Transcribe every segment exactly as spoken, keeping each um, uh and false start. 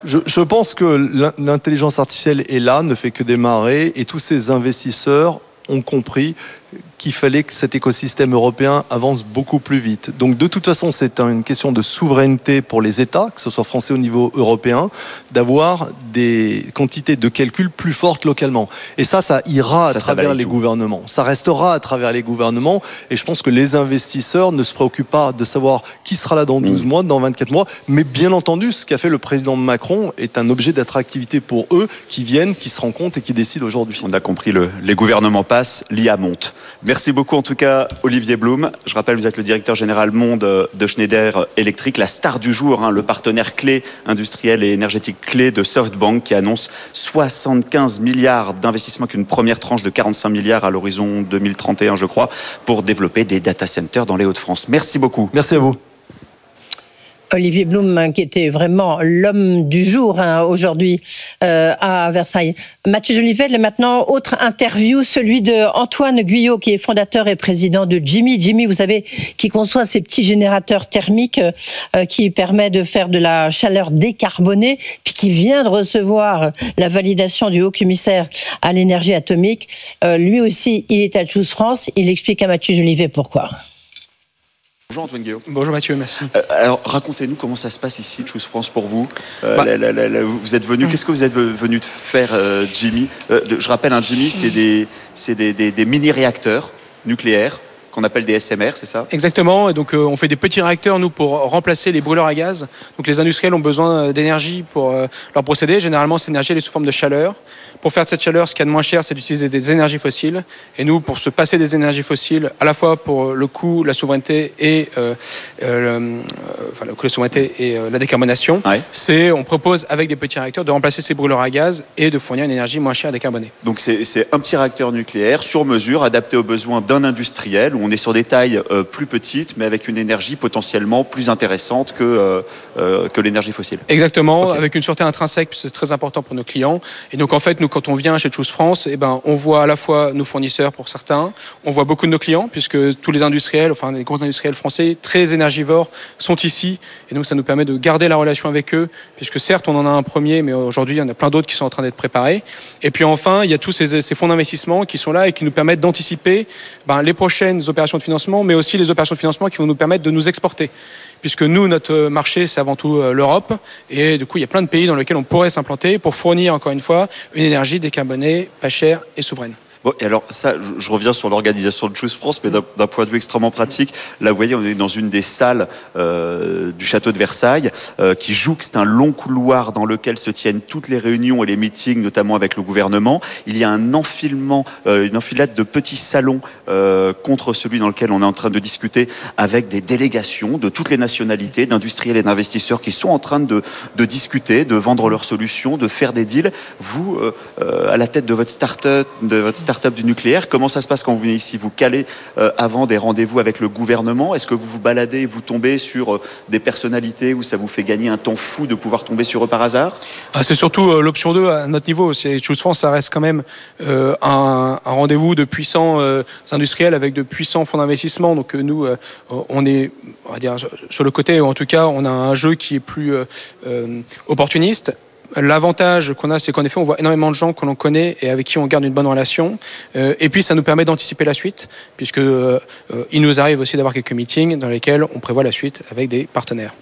Je, je pense que l'intelligence artificielle est là, ne fait que démarrer, et tous ces investisseurs ont compris qu'il fallait que cet écosystème européen avance beaucoup plus vite. Donc de toute façon, c'est une question de souveraineté pour les États, que ce soit français au niveau européen, d'avoir des quantités de calcul plus fortes localement. Et ça, ça ira à ça, travers ça les tout. gouvernements. Ça restera à travers les gouvernements. Et je pense que les investisseurs ne se préoccupent pas de savoir qui sera là dans douze mmh. mois, dans vingt-quatre mois. Mais bien entendu, ce qu'a fait le président Macron est un objet d'attractivité pour eux qui viennent, qui se rendent compte et qui décident aujourd'hui. On a compris, le, les gouvernements passent, l'I A monte. Merci beaucoup en tout cas Olivier Blum. Je rappelle, vous êtes le directeur général monde de Schneider Electric, la star du jour, hein, le partenaire clé industriel et énergétique clé de SoftBank qui annonce soixante-quinze milliards d'investissements, qu'une première tranche de quarante-cinq milliards à l'horizon deux mille trente et un je crois, pour développer des data centers dans les Hauts-de-France. Merci beaucoup. Merci à vous. Olivier Blum, qui était vraiment l'homme du jour hein, aujourd'hui euh, à Versailles. Mathieu Jolivet, maintenant, autre interview, celui de Antoine Guyot, qui est fondateur et président de Jimmy. Jimmy, vous savez, qui conçoit ces petits générateurs thermiques euh, qui permet de faire de la chaleur décarbonée, puis qui vient de recevoir la validation du haut-commissaire à l'énergie atomique. Euh, lui aussi, il est à Choose France. Il explique à Mathieu Jolivet pourquoi. Bonjour Antoine Guillaume. Bonjour Mathieu, merci. Euh, alors racontez-nous comment ça se passe ici, Choose France pour vous. Euh, bah, la, la, la, la, vous êtes venu, qu'est-ce que vous êtes venu de faire, euh, Jimmy euh, Je rappelle, un Jimmy, c'est des, c'est des, des, des mini-réacteurs nucléaires qu'on appelle des S M R, c'est ça ? Exactement, et donc euh, on fait des petits réacteurs, nous, pour remplacer les brûleurs à gaz. Donc les industriels ont besoin d'énergie pour euh, leur procéder. Généralement, cette énergie elle est sous forme de chaleur. Pour faire de cette chaleur, ce qu'il y a de moins cher, c'est d'utiliser des énergies fossiles. Et nous, pour se passer des énergies fossiles, à la fois pour le coût, la souveraineté et, euh, euh, le, enfin, le coût, la souveraineté et euh, la décarbonation, ouais. c'est, on propose avec des petits réacteurs de remplacer ces brûleurs à gaz et de fournir une énergie moins chère à décarboner. Donc c'est, c'est un petit réacteur nucléaire sur mesure, adapté aux besoins d'un industriel. On est sur des tailles euh, plus petites, mais avec une énergie potentiellement plus intéressante que, euh, euh, que l'énergie fossile. Exactement, okay. Avec une sûreté intrinsèque, c'est très important pour nos clients. Et donc en fait, nous, quand on vient chez Choose France, eh ben, on voit à la fois nos fournisseurs pour certains, on voit beaucoup de nos clients, puisque tous les industriels, enfin les gros industriels français, très énergivores, sont ici. Et donc ça nous permet de garder la relation avec eux, puisque certes, on en a un premier, mais aujourd'hui, il y en a plein d'autres qui sont en train d'être préparés. Et puis enfin, il y a tous ces, ces fonds d'investissement qui sont là et qui nous permettent d'anticiper ben, les prochaines opérations de financement, mais aussi les opérations de financement qui vont nous permettre de nous exporter. Puisque nous, notre marché, c'est avant tout l'Europe. Et du coup, il y a plein de pays dans lesquels on pourrait s'implanter pour fournir, encore une fois, une énergie décarbonée, pas chère et souveraine. Bon, et alors ça, je, je reviens sur l'organisation de Choose France, mais d'un, d'un point de vue extrêmement pratique. Là, vous voyez, on est dans une des salles euh, du château de Versailles euh, qui jouxte un long couloir dans lequel se tiennent toutes les réunions et les meetings, notamment avec le gouvernement. Il y a un enfilement, euh, une enfilade de petits salons euh, contre celui dans lequel on est en train de discuter, avec des délégations de toutes les nationalités, d'industriels et d'investisseurs qui sont en train de, de discuter, de vendre leurs solutions, de faire des deals. Vous, euh, euh, à la tête de votre start-up, de votre start start-up du nucléaire, comment ça se passe quand vous venez ici ? Vous calez euh, avant des rendez-vous avec le gouvernement ? Est-ce que vous vous baladez et vous tombez sur euh, des personnalités où ça vous fait gagner un temps fou de pouvoir tomber sur eux par hasard ? ah, C'est surtout euh, l'option deux à notre niveau. C'est, Choose France, ça reste quand même euh, un, un rendez-vous de puissants euh, industriels avec de puissants fonds d'investissement. Donc euh, nous, euh, on est, on va dire, sur le côté, ou en tout cas, on a un jeu qui est plus euh, euh, opportuniste. L'avantage qu'on a, c'est qu'en effet, on voit énormément de gens que l'on connaît et avec qui on garde une bonne relation. Euh, et puis, ça nous permet d'anticiper la suite, puisque euh, euh, il nous arrive aussi d'avoir quelques meetings dans lesquels on prévoit la suite avec des partenaires.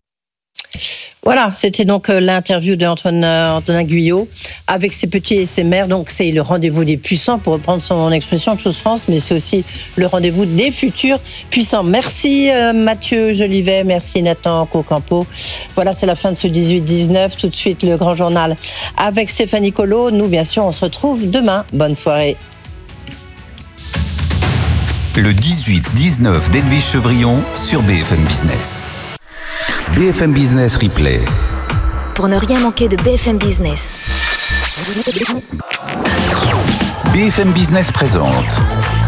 Voilà, c'était donc l'interview d'Antoine Antonin Guyot avec ses petits S M R. Donc c'est le rendez-vous des puissants, pour reprendre son expression de Choose France, mais c'est aussi le rendez-vous des futurs puissants. Merci euh, Mathieu Jolivet, merci Nathan Cocampo. Voilà, c'est la fin de ce dix-huit dix-neuf. Tout de suite, le grand journal avec Stéphanie Colo. Nous, bien sûr, on se retrouve demain. Bonne soirée. Le dix-huit dix-neuf d'Edwige Chevrillon sur B F M Business. B F M Business Replay. Pour ne rien manquer de B F M Business. B F M Business présente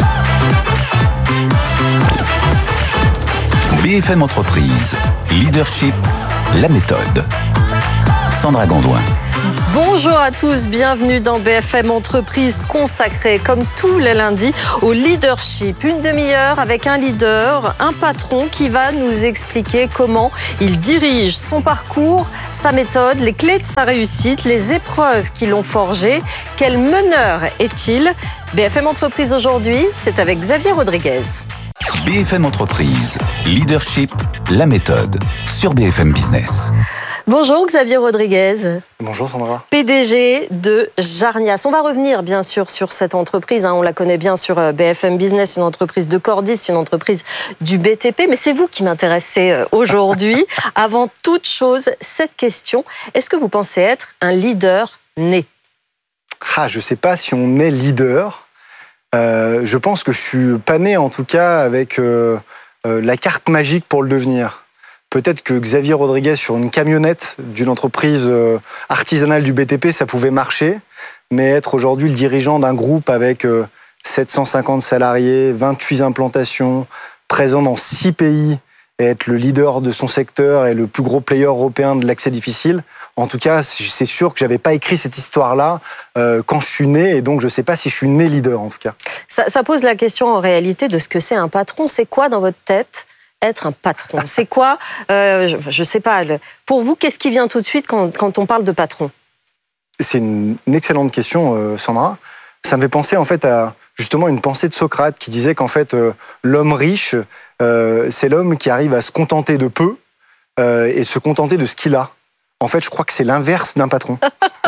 B F M Entreprise. Leadership, la méthode. Sandra Gondouin. Bonjour à tous, bienvenue dans B F M Entreprise consacrée comme tous les lundis au leadership. Une demi-heure avec un leader, un patron qui va nous expliquer comment il dirige son parcours, sa méthode, les clés de sa réussite, les épreuves qui l'ont forgé. Quel meneur est-il ? B F M Entreprise aujourd'hui, c'est avec Xavier Rodriguez. B F M Entreprise, leadership, la méthode, sur B F M Business. Bonjour Xavier Rodriguez. Bonjour Sandra. P D G de Jarnias. On va revenir bien sûr sur cette entreprise. Hein. On la connaît bien sur B F M Business, une entreprise de Cordis, une entreprise du B T P. Mais c'est vous qui m'intéressez aujourd'hui. Avant toute chose, cette question. Est-ce que vous pensez être un leader né ? Ah, je ne sais pas si on est leader. Euh, je pense que je suis pas né en tout cas avec euh, euh, la carte magique pour le devenir. Peut-être que Xavier Rodriguez sur une camionnette d'une entreprise artisanale du B T P, ça pouvait marcher, mais être aujourd'hui le dirigeant d'un groupe avec sept cent cinquante salariés, vingt-huit implantations, présent dans six pays, et être le leader de son secteur et le plus gros player européen de l'accès difficile, en tout cas, c'est sûr que j'avais pas écrit cette histoire-là euh, quand je suis né, et donc je sais pas si je suis né leader en tout cas. Ça, ça pose la question en réalité de ce que c'est un patron. C'est quoi dans votre tête être un patron? C'est quoi, euh, je ne sais pas, pour vous, qu'est-ce qui vient tout de suite quand, quand on parle de patron? C'est une, une excellente question, euh, Sandra. Ça me fait penser en fait à justement une pensée de Socrate qui disait qu'en fait euh, l'homme riche, euh, c'est l'homme qui arrive à se contenter de peu euh, et se contenter de ce qu'il a. En fait, je crois que c'est l'inverse d'un patron.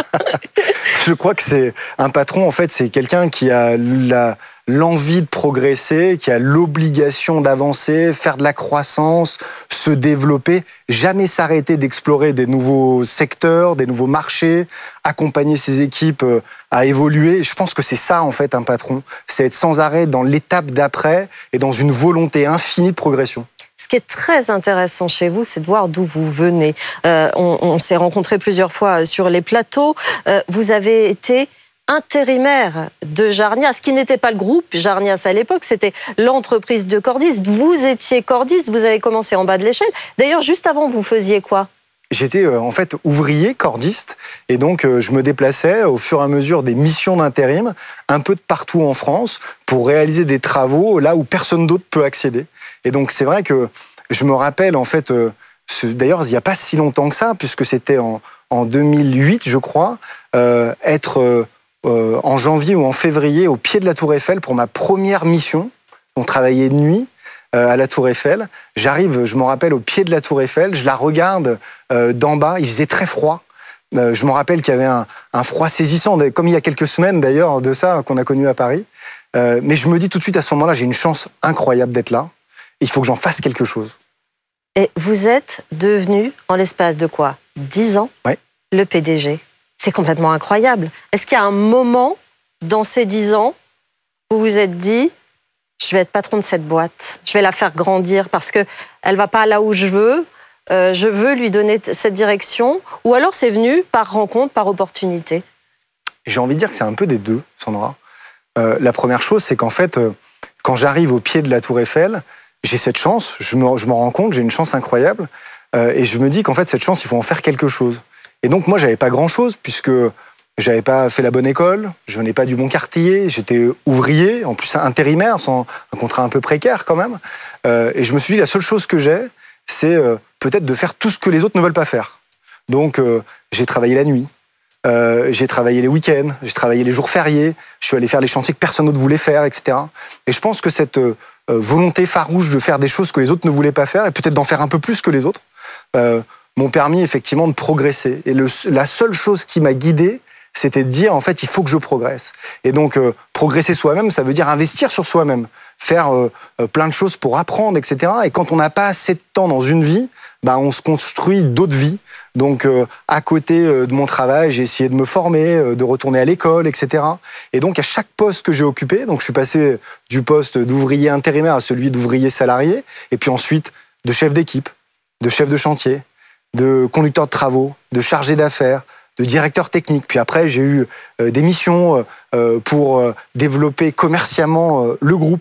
Je crois que c'est un patron, en fait, c'est quelqu'un qui a la, l'envie de progresser, qui a l'obligation d'avancer, faire de la croissance, se développer, jamais s'arrêter d'explorer des nouveaux secteurs, des nouveaux marchés, accompagner ses équipes à évoluer. Je pense que c'est ça, en fait, un patron. C'est être sans arrêt dans l'étape d'après et dans une volonté infinie de progression. Ce qui est très intéressant chez vous, c'est de voir d'où vous venez. Euh, on, on s'est rencontrés plusieurs fois sur les plateaux. Euh, vous avez été intérimaire de Jarnias, ce qui n'était pas le groupe Jarnias à l'époque, c'était l'entreprise de Cordis. Vous étiez Cordis, vous avez commencé en bas de l'échelle. D'ailleurs, juste avant, vous faisiez quoi ? J'étais euh, en fait ouvrier cordiste et donc euh, je me déplaçais au fur et à mesure des missions d'intérim un peu de partout en France pour réaliser des travaux là où personne d'autre peut accéder. Et donc c'est vrai que je me rappelle en fait, euh, ce, d'ailleurs il n'y a pas si longtemps que ça puisque c'était en, en deux mille huit je crois, euh, être euh, euh, en janvier ou en février au pied de la Tour Eiffel pour ma première mission. On travaillait de nuit. À la Tour Eiffel. J'arrive, je me rappelle, au pied de la Tour Eiffel, je la regarde euh, d'en bas, il faisait très froid. Euh, je me rappelle qu'il y avait un, un froid saisissant, comme il y a quelques semaines d'ailleurs de ça qu'on a connu à Paris. Euh, mais je me dis tout de suite à ce moment-là, j'ai une chance incroyable d'être là. Il faut que j'en fasse quelque chose. Et vous êtes devenu, en l'espace de quoi ? dix ans, ouais. Le P D G. C'est complètement incroyable. Est-ce qu'il y a un moment dans ces dix ans où vous vous êtes dit je vais être patron de cette boîte, je vais la faire grandir parce qu'elle ne va pas là où je veux, euh, je veux lui donner t- cette direction, ou alors c'est venu par rencontre, par opportunité? J'ai envie de dire que c'est un peu des deux, Sandra. Euh, la première chose, c'est qu'en fait, euh, quand j'arrive au pied de la Tour Eiffel, j'ai cette chance, je me, je m'en rends compte, j'ai une chance incroyable, euh, et je me dis qu'en fait, cette chance, il faut en faire quelque chose. Et donc, moi, j'avais pas grand-chose, puisque j'avais pas fait la bonne école, je venais pas du bon quartier, j'étais ouvrier, en plus intérimaire, sans un contrat un peu précaire quand même. Euh, et je me suis dit, la seule chose que j'ai, c'est euh, peut-être de faire tout ce que les autres ne veulent pas faire. Donc, euh, j'ai travaillé la nuit, euh, j'ai travaillé les week-ends, j'ai travaillé les jours fériés, je suis allé faire les chantiers que personne d'autre voulait faire, et cetera. Et je pense que cette euh, volonté farouche de faire des choses que les autres ne voulaient pas faire, et peut-être d'en faire un peu plus que les autres, euh, m'ont permis effectivement de progresser. Et le, la seule chose qui m'a guidé, c'était de dire, en fait, il faut que je progresse. Et donc, euh, progresser soi-même, ça veut dire investir sur soi-même, faire euh, plein de choses pour apprendre, et cetera. Et quand on n'a pas assez de temps dans une vie, bah, on se construit d'autres vies. Donc, euh, à côté euh, de mon travail, j'ai essayé de me former, euh, de retourner à l'école, et cetera. Et donc, à chaque poste que j'ai occupé, donc je suis passé du poste d'ouvrier intérimaire à celui d'ouvrier salarié, et puis ensuite de chef d'équipe, de chef de chantier, de conducteur de travaux, de chargé d'affaires, de directeur technique. Puis après, j'ai eu euh, des missions euh, pour euh, développer commercialement euh, le groupe.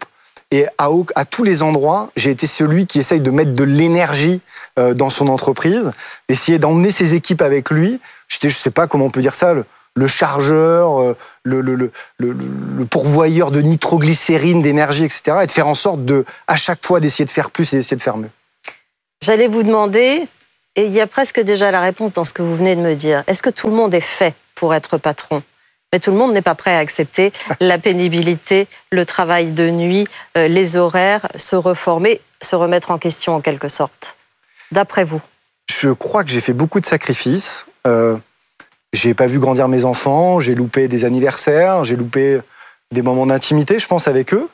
Et à, à tous les endroits, j'ai été celui qui essaye de mettre de l'énergie euh, dans son entreprise, essayer d'emmener ses équipes avec lui. J'étais, je sais pas comment on peut dire ça, le, le chargeur, euh, le, le, le, le, le pourvoyeur de nitroglycérine, d'énergie, et cetera. Et de faire en sorte de, à chaque fois, d'essayer de faire plus et d'essayer de faire mieux. J'allais vous demander, et il y a presque déjà la réponse dans ce que vous venez de me dire, est-ce que tout le monde est fait pour être patron ? Mais tout le monde n'est pas prêt à accepter la pénibilité, le travail de nuit, euh, les horaires, se reformer, se remettre en question en quelque sorte. D'après vous ? Je crois que j'ai fait beaucoup de sacrifices. Euh, j'ai pas vu grandir mes enfants, j'ai loupé des anniversaires, j'ai loupé des moments d'intimité, je pense, avec eux.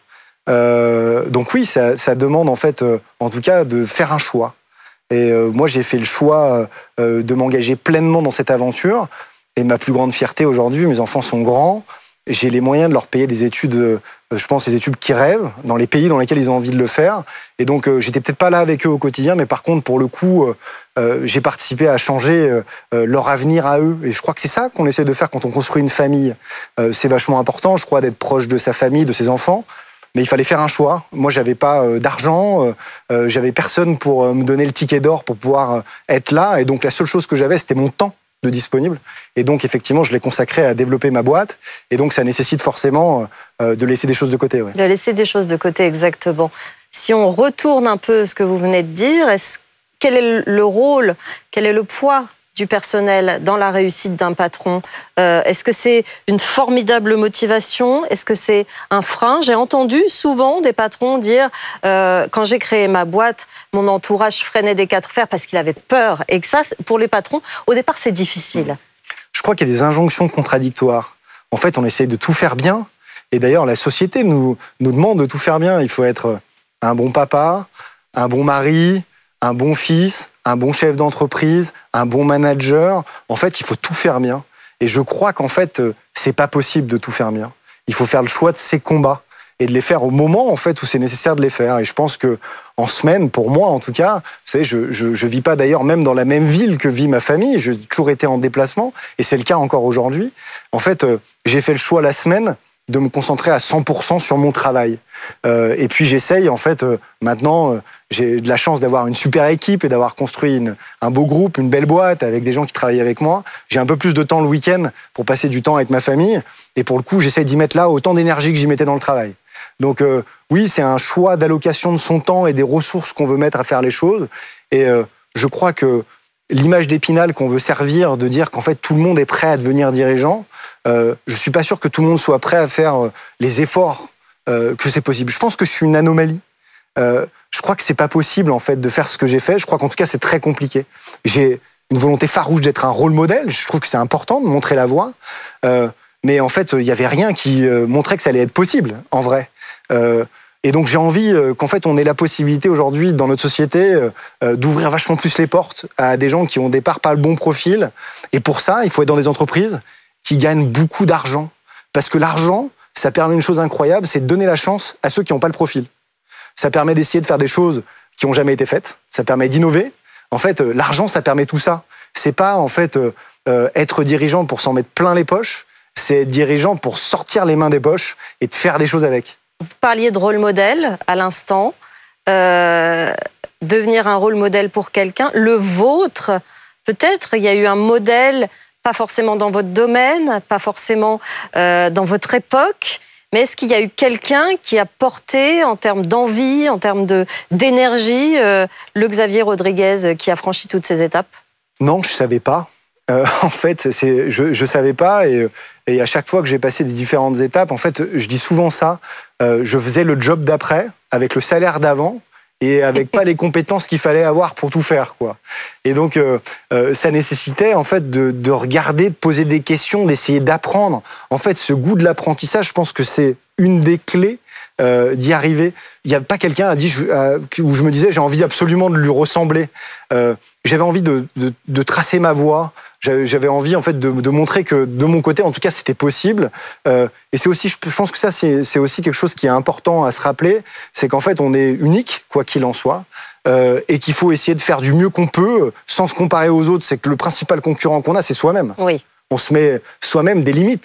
Euh, donc oui, ça, ça demande en fait, euh, en tout cas, de faire un choix. Et euh, moi, j'ai fait le choix euh, de m'engager pleinement dans cette aventure. Et ma plus grande fierté aujourd'hui, mes enfants sont grands. J'ai les moyens de leur payer des études, euh, je pense, des études qui rêvent, dans les pays dans lesquels ils ont envie de le faire. Et donc, euh, j'étais peut-être pas là avec eux au quotidien, mais par contre, pour le coup, euh, euh, j'ai participé à changer euh, leur avenir à eux. Et je crois que c'est ça qu'on essaie de faire quand on construit une famille. Euh, c'est vachement important, je crois, d'être proche de sa famille, de ses enfants. Mais il fallait faire un choix. Moi, j'avais pas euh, d'argent, euh, j'avais personne pour euh, me donner le ticket d'or pour pouvoir euh, être là. Et donc, la seule chose que j'avais, c'était mon temps de disponible. Et donc, effectivement, je l'ai consacré à développer ma boîte. Et donc, ça nécessite forcément euh, de laisser des choses de côté. Ouais. De laisser des choses de côté, exactement. Si on retourne un peu ce que vous venez de dire, est-ce, quel est le rôle, quel est le poids du personnel dans la réussite d'un patron ? euh, Est-ce que c'est une formidable motivation ? Est-ce que c'est un frein ? J'ai entendu souvent des patrons dire euh, quand j'ai créé ma boîte, mon entourage freinait des quatre fers parce qu'il avait peur. Et que ça, pour les patrons, au départ, c'est difficile. Je crois qu'il y a des injonctions contradictoires. En fait, on essaie de tout faire bien. Et d'ailleurs, la société nous, nous demande de tout faire bien. Il faut être un bon papa, un bon mari, un bon fils, un bon chef d'entreprise, un bon manager. En fait, il faut tout faire bien. Et je crois qu'en fait, c'est pas possible de tout faire bien. Il faut faire le choix de ses combats et de les faire au moment en fait où c'est nécessaire de les faire. Et je pense que en semaine, pour moi en tout cas, vous savez, je je, je vis pas d'ailleurs même dans la même ville que vit ma famille. J'ai toujours été en déplacement et c'est le cas encore aujourd'hui. En fait, euh, j'ai fait le choix la semaine de me concentrer à cent pour cent sur mon travail. Euh, et puis j'essaye, en fait, euh, maintenant, euh, j'ai de la chance d'avoir une super équipe et d'avoir construit une, un beau groupe, une belle boîte avec des gens qui travaillent avec moi. J'ai un peu plus de temps le week-end pour passer du temps avec ma famille. Et pour le coup, j'essaie d'y mettre là autant d'énergie que j'y mettais dans le travail. Donc euh, oui, c'est un choix d'allocation de son temps et des ressources qu'on veut mettre à faire les choses. Et euh, je crois que l'image d'Épinal qu'on veut servir, de dire qu'en fait tout le monde est prêt à devenir dirigeant, euh, je suis pas sûr que tout le monde soit prêt à faire euh, les efforts euh, que c'est possible. Je pense que je suis une anomalie. Euh, je crois que c'est pas possible en fait de faire ce que j'ai fait. Je crois qu'en tout cas c'est très compliqué. J'ai une volonté farouche d'être un rôle modèle. Je trouve que c'est important de montrer la voie. Euh, mais en fait, il y avait rien qui euh, montrait que ça allait être possible en vrai. Euh, Et donc j'ai envie euh, qu'en fait on ait la possibilité aujourd'hui dans notre société euh, d'ouvrir vachement plus les portes à des gens qui ont au départ pas le bon profil. Et pour ça, il faut être dans des entreprises qui gagnent beaucoup d'argent. Parce que l'argent, ça permet une chose incroyable, c'est de donner la chance à ceux qui n'ont pas le profil. Ça permet d'essayer de faire des choses qui n'ont jamais été faites. Ça permet d'innover. En fait, euh, l'argent, ça permet tout ça. C'est pas en fait euh, euh, être dirigeant pour s'en mettre plein les poches. C'est être dirigeant pour sortir les mains des poches et de faire des choses avec. Vous parliez de rôle modèle à l'instant. Euh, devenir un rôle modèle pour quelqu'un. Le vôtre, peut-être, il y a eu un modèle, pas forcément dans votre domaine, pas forcément euh, dans votre époque, mais est-ce qu'il y a eu quelqu'un qui a porté, en termes d'envie, en termes de, d'énergie, euh, le Xavier Rodriguez qui a franchi toutes ces étapes ? Non, je ne savais pas. Euh, en fait, c'est, je ne savais pas et, et à chaque fois que j'ai passé des différentes étapes, en fait, je dis souvent ça, euh, je faisais le job d'après avec le salaire d'avant et avec pas les compétences qu'il fallait avoir pour tout faire, quoi. Et donc, euh, euh, ça nécessitait en fait de, de regarder, de poser des questions, d'essayer d'apprendre. En fait, ce goût de l'apprentissage, je pense que c'est une des clés Euh, d'y arriver. Il n'y a pas quelqu'un à dit, euh, où je me disais j'ai envie absolument de lui ressembler. Euh, j'avais envie de, de, de tracer ma voie. J'avais, j'avais envie en fait de, de montrer que de mon côté, en tout cas, c'était possible. Euh, et c'est aussi, je pense que ça, c'est, c'est aussi quelque chose qui est important à se rappeler, c'est qu'en fait, on est unique, quoi qu'il en soit, euh, et qu'il faut essayer de faire du mieux qu'on peut, sans se comparer aux autres. C'est que le principal concurrent qu'on a, c'est soi-même. Oui. On se met soi-même des limites.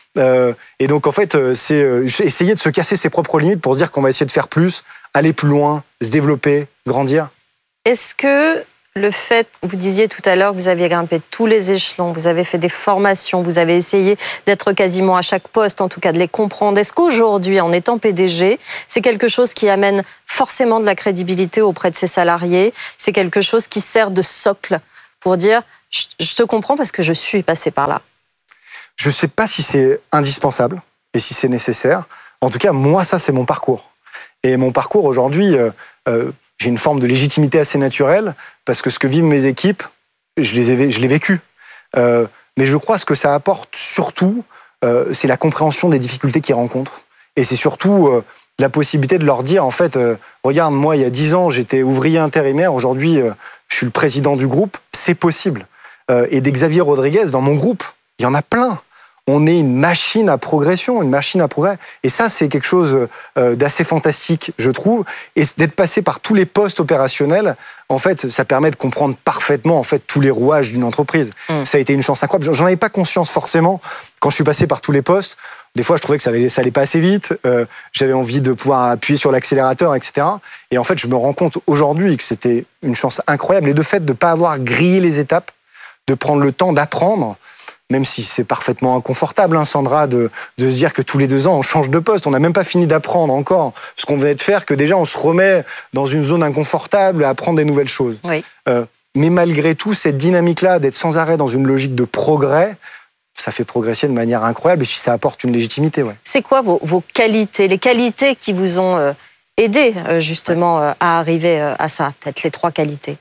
Euh, et donc, en fait, c'est euh, essayer de se casser ses propres limites pour se dire qu'on va essayer de faire plus, aller plus loin, se développer, grandir. Est-ce que le fait, vous disiez tout à l'heure, vous aviez grimpé tous les échelons, vous avez fait des formations, vous avez essayé d'être quasiment à chaque poste, en tout cas de les comprendre. Est-ce qu'aujourd'hui, en étant P D G, c'est quelque chose qui amène forcément de la crédibilité auprès de ses salariés? C'est quelque chose qui sert de socle pour dire « je te comprends parce que je suis passé par là ». Je ne sais pas si c'est indispensable et si c'est nécessaire. En tout cas, moi, ça, c'est mon parcours. Et mon parcours, aujourd'hui, euh, euh, j'ai une forme de légitimité assez naturelle parce que ce que vivent mes équipes, je les ai, je l'ai vécu. Euh, mais je crois que ce que ça apporte surtout, euh, c'est la compréhension des difficultés qu'ils rencontrent. Et c'est surtout euh, la possibilité de leur dire, en fait, euh, regarde, moi, il y a dix ans, j'étais ouvrier intérimaire. Aujourd'hui, euh, je suis le président du groupe. C'est possible. Euh, et des Xavier Rodriguez, dans mon groupe, il y en a plein. On est une machine à progression, une machine à progrès. Et ça, c'est quelque chose d'assez fantastique, je trouve. Et d'être passé par tous les postes opérationnels, en fait, ça permet de comprendre parfaitement en fait, tous les rouages d'une entreprise. Mmh. Ça a été une chance incroyable. J'en avais pas conscience forcément quand je suis passé par tous les postes. Des fois, je trouvais que ça allait, ça allait pas assez vite. Euh, j'avais envie de pouvoir appuyer sur l'accélérateur, et cetera. Et en fait, je me rends compte aujourd'hui que c'était une chance incroyable. Et de fait de ne pas avoir grillé les étapes, de prendre le temps d'apprendre, même si c'est parfaitement inconfortable, hein, Sandra, de, de se dire que tous les deux ans, on change de poste. On n'a même pas fini d'apprendre encore ce qu'on venait de faire, que déjà, on se remet dans une zone inconfortable à apprendre des nouvelles choses. Oui. Euh, mais malgré tout, cette dynamique-là, d'être sans arrêt dans une logique de progrès, ça fait progresser de manière incroyable et puis ça apporte une légitimité. Ouais. C'est quoi vos, vos qualités, les qualités qui vous ont euh, aidé, euh, justement, euh, à arriver euh, à ça? Peut-être les trois qualités.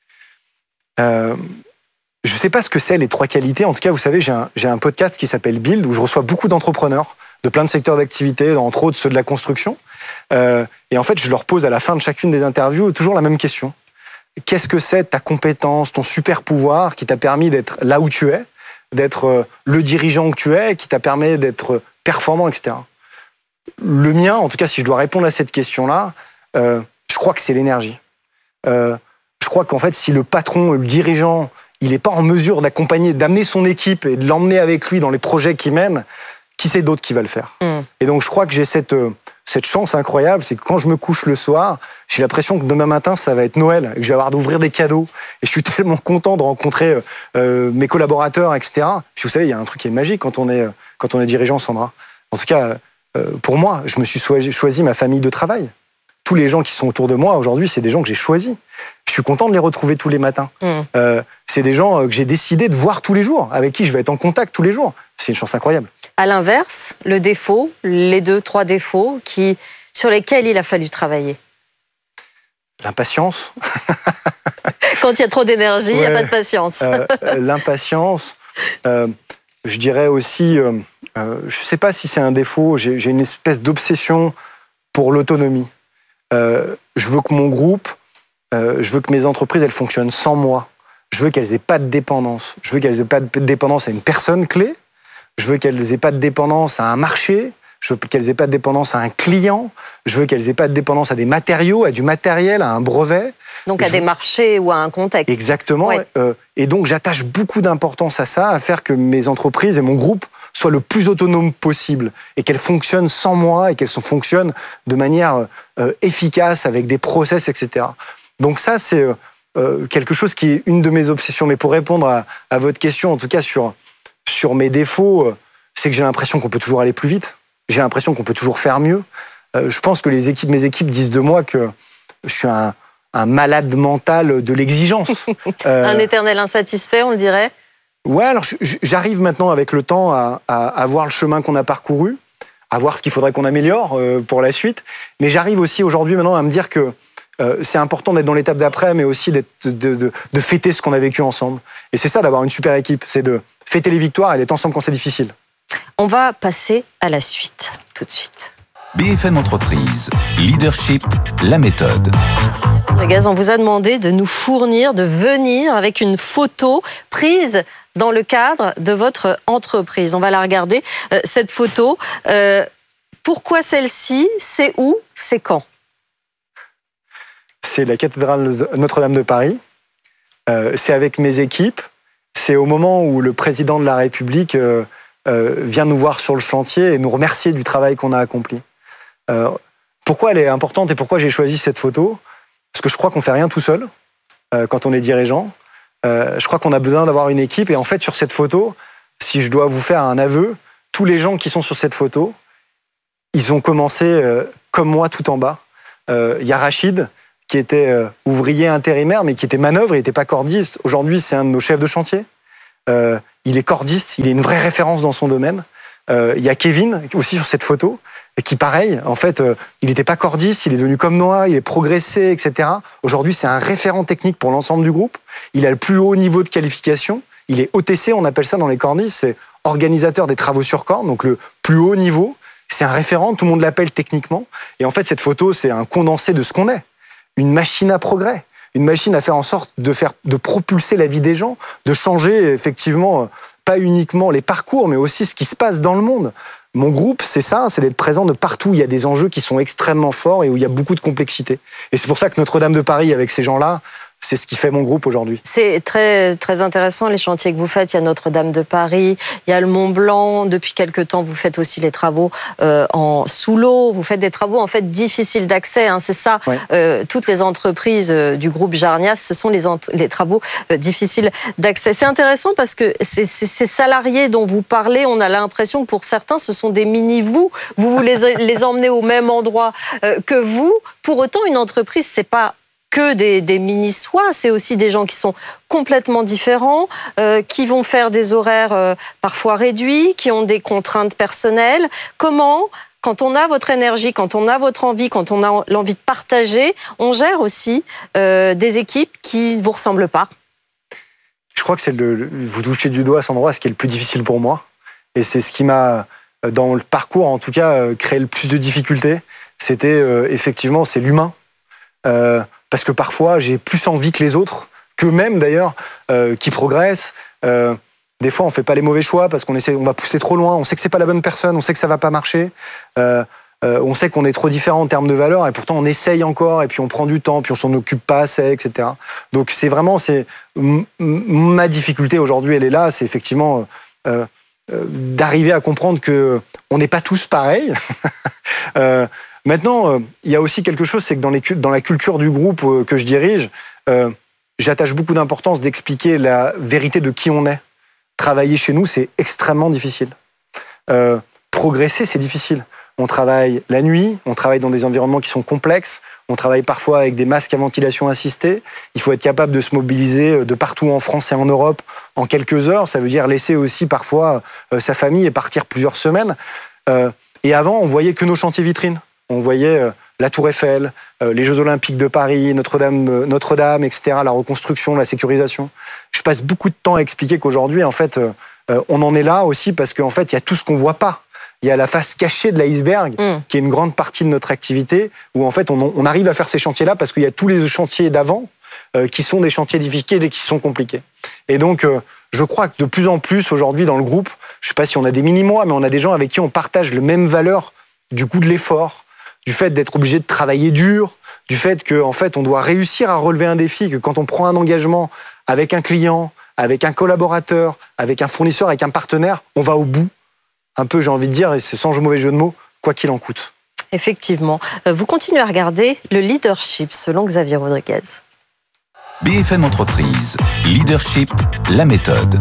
Euh... Je ne sais pas ce que c'est les trois qualités. En tout cas, vous savez, j'ai un, j'ai un podcast qui s'appelle Build, où je reçois beaucoup d'entrepreneurs de plein de secteurs d'activité, entre autres ceux de la construction. Euh, et en fait, je leur pose à la fin de chacune des interviews toujours la même question. Qu'est-ce que c'est ta compétence, ton super pouvoir qui t'a permis d'être là où tu es, d'être le dirigeant que tu es, qui t'a permis d'être performant, et cetera. Le mien, en tout cas, si je dois répondre à cette question-là, euh, je crois que c'est l'énergie. Euh, je crois qu'en fait, si le patron, le dirigeant, il n'est pas en mesure d'accompagner, d'amener son équipe et de l'emmener avec lui dans les projets qu'il mène, qui c'est d'autre qui va le faire? Mmh. Et donc, je crois que j'ai cette, euh, cette chance incroyable, c'est que quand je me couche le soir, j'ai l'impression que demain matin, ça va être Noël, et que je vais avoir d'ouvrir des cadeaux. Et je suis tellement content de rencontrer euh, mes collaborateurs, et cetera. Puis vous savez, il y a un truc qui est magique quand on est, quand on est dirigeant, Sandra. En tout cas, euh, pour moi, je me suis choisi ma famille de travail. Tous les gens qui sont autour de moi aujourd'hui, c'est des gens que j'ai choisis. Je suis content de les retrouver tous les matins. Mmh. Euh, c'est des gens que j'ai décidé de voir tous les jours, avec qui je vais être en contact tous les jours. C'est une chance incroyable. À l'inverse, le défaut, les deux, trois défauts qui, sur lesquels il a fallu travailler. L'impatience. Quand il y a trop d'énergie, il ouais. n'y a pas de patience. euh, l'impatience. Euh, je dirais aussi, euh, euh, je ne sais pas si c'est un défaut, j'ai, j'ai une espèce d'obsession pour l'autonomie. Euh, je veux que mon groupe, euh, je veux que mes entreprises, elles fonctionnent sans moi. Je veux qu'elles aient pas de dépendance. Je veux qu'elles aient pas de dépendance à une personne clé. Je veux qu'elles aient pas de dépendance à un marché. Je veux qu'elles aient pas de dépendance à un client. Je veux qu'elles aient pas de dépendance à des matériaux, à du matériel, à un brevet. Donc à je... des marchés ou à un contexte. Exactement. Ouais. Euh, et donc j'attache beaucoup d'importance à ça, à faire que mes entreprises et mon groupe soient le plus autonomes possible et qu'elles fonctionnent sans moi et qu'elles fonctionnent de manière euh, efficace avec des process, et cetera. Donc ça, c'est euh, quelque chose qui est une de mes obsessions. Mais pour répondre à, à votre question, en tout cas sur, sur mes défauts, euh, c'est que j'ai l'impression qu'on peut toujours aller plus vite. J'ai l'impression qu'on peut toujours faire mieux. Euh, je pense que les équipes, mes équipes disent de moi que je suis un, un malade mental de l'exigence. euh, un éternel insatisfait, on le dirait. Ouais, alors j'arrive maintenant avec le temps à, à, à voir le chemin qu'on a parcouru, à voir ce qu'il faudrait qu'on améliore euh, pour la suite. Mais j'arrive aussi aujourd'hui maintenant à me dire que euh, c'est important d'être dans l'étape d'après, mais aussi d'être, de, de, de fêter ce qu'on a vécu ensemble. Et c'est ça d'avoir une super équipe, c'est de fêter les victoires et d'être ensemble quand c'est difficile. On va passer à la suite, tout de suite. B F M Entreprise, Leadership, la méthode. Rodriguez, on vous a demandé de nous fournir, de venir avec une photo prise dans le cadre de votre entreprise. On va la regarder, euh, cette photo. Euh, pourquoi celle-ci? C'est où? C'est quand? C'est la cathédrale Notre-Dame de Paris. Euh, c'est avec mes équipes. C'est au moment où le président de la République euh, euh, vient nous voir sur le chantier et nous remercier du travail qu'on a accompli. Euh, pourquoi elle est importante et pourquoi j'ai choisi cette photo ? Parce que je crois qu'on fait rien tout seul euh, quand on est dirigeant. Euh, je crois qu'on a besoin d'avoir une équipe. Et en fait, sur cette photo, si je dois vous faire un aveu, tous les gens qui sont sur cette photo, ils ont commencé euh, comme moi tout en bas. Il euh, y a Rachid, qui était euh, ouvrier intérimaire, mais qui était manœuvre, il n'était pas cordiste. Aujourd'hui, c'est un de nos chefs de chantier. Euh, il est cordiste, il est une vraie référence dans son domaine. Il euh, y a Kevin, aussi sur cette photo, qui, pareil, en fait, euh, il n'était pas cordiste, il est devenu comme moi, il est progressé, et cetera. Aujourd'hui, c'est un référent technique pour l'ensemble du groupe. Il a le plus haut niveau de qualification. Il est O T C, on appelle ça dans les cordistes, c'est organisateur des travaux sur corde, donc le plus haut niveau. C'est un référent, tout le monde l'appelle techniquement. Et en fait, cette photo, c'est un condensé de ce qu'on est. Une machine à progrès. Une machine à faire en sorte de faire, de propulser la vie des gens, de changer effectivement pas uniquement les parcours, mais aussi ce qui se passe dans le monde. Mon groupe, c'est ça, c'est d'être présent de partout où il y a des enjeux qui sont extrêmement forts et où il y a beaucoup de complexité. Et c'est pour ça que Notre-Dame de Paris, avec ces gens-là, c'est ce qui fait mon groupe aujourd'hui. C'est très, très intéressant les chantiers que vous faites. Il y a Notre-Dame de Paris, il y a le Mont Blanc. Depuis quelque temps, vous faites aussi les travaux euh, en sous l'eau. Vous faites des travaux en fait difficiles d'accès. Hein, c'est ça. Ouais. Euh, toutes les entreprises euh, du groupe Jarnias, ce sont les, ent- les travaux euh, difficiles d'accès. C'est intéressant parce que ces, ces, ces salariés dont vous parlez, on a l'impression que pour certains, ce sont des mini-vous. Vous vous les, les emmenez au même endroit euh, que vous. Pour autant, une entreprise, c'est pas que des, des mini-soi, c'est aussi des gens qui sont complètement différents, euh, qui vont faire des horaires euh, parfois réduits, qui ont des contraintes personnelles. Comment, quand on a votre énergie, quand on a votre envie, quand on a l'envie de partager, on gère aussi euh, des équipes qui ne vous ressemblent pas? Je crois que c'est le, vous touchez du doigt à cet endroit, ce qui est le plus difficile pour moi. Et c'est ce qui m'a, dans le parcours en tout cas, créé le plus de difficultés. C'était euh, effectivement, c'est l'humain. Euh, parce que parfois, j'ai plus envie que les autres, qu'eux-mêmes d'ailleurs, euh, qui progressent. Euh, des fois, on fait pas les mauvais choix parce qu'on essaie, on va pousser trop loin. On sait que c'est pas la bonne personne, on sait que ça va pas marcher. Euh, euh, on sait qu'on est trop différents en termes de valeurs et pourtant on essaye encore et puis on prend du temps, puis on s'en occupe pas assez, et cetera. Donc c'est vraiment, c'est m- ma difficulté aujourd'hui, elle est là, c'est effectivement euh, euh, d'arriver à comprendre que on n'est pas tous pareils. euh, Maintenant, euh, il y a aussi quelque chose, c'est que dans, les, dans la culture du groupe euh, que je dirige, euh, j'attache beaucoup d'importance d'expliquer la vérité de qui on est. Travailler chez nous, c'est extrêmement difficile. Euh, progresser, c'est difficile. On travaille la nuit, on travaille dans des environnements qui sont complexes, on travaille parfois avec des masques à ventilation assistée. Il faut être capable de se mobiliser de partout en France et en Europe en quelques heures. Ça veut dire laisser aussi parfois euh, sa famille et partir plusieurs semaines. Euh, et avant, on voyait que nos chantiers vitrines. On voyait euh, la Tour Eiffel, euh, les Jeux Olympiques de Paris, Notre-Dame, euh, Notre-Dame, et cetera, la reconstruction, la sécurisation. Je passe beaucoup de temps à expliquer qu'aujourd'hui, en fait, euh, euh, on en est là aussi parce qu'en fait, il y a tout ce qu'on voit pas. Il y a la face cachée de l'iceberg, mmh. qui est une grande partie de notre activité, où en fait, on, on arrive à faire ces chantiers-là parce qu'il y a tous les chantiers d'avant euh, qui sont des chantiers difficiles et qui sont compliqués. Et donc, euh, je crois que de plus en plus, aujourd'hui, dans le groupe, je sais pas si on a des mini-mois, mais on a des gens avec qui on partage le même valeur du coût de l'effort, du fait d'être obligé de travailler dur, du fait qu'en fait, on doit réussir à relever un défi, que quand on prend un engagement avec un client, avec un collaborateur, avec un fournisseur, avec un partenaire, on va au bout. Un peu, j'ai envie de dire, et c'est sans mauvais jeu de mots, quoi qu'il en coûte. Effectivement. Vous continuez à regarder le leadership, selon Xavier Rodriguez. B F M Entreprise, leadership, la méthode.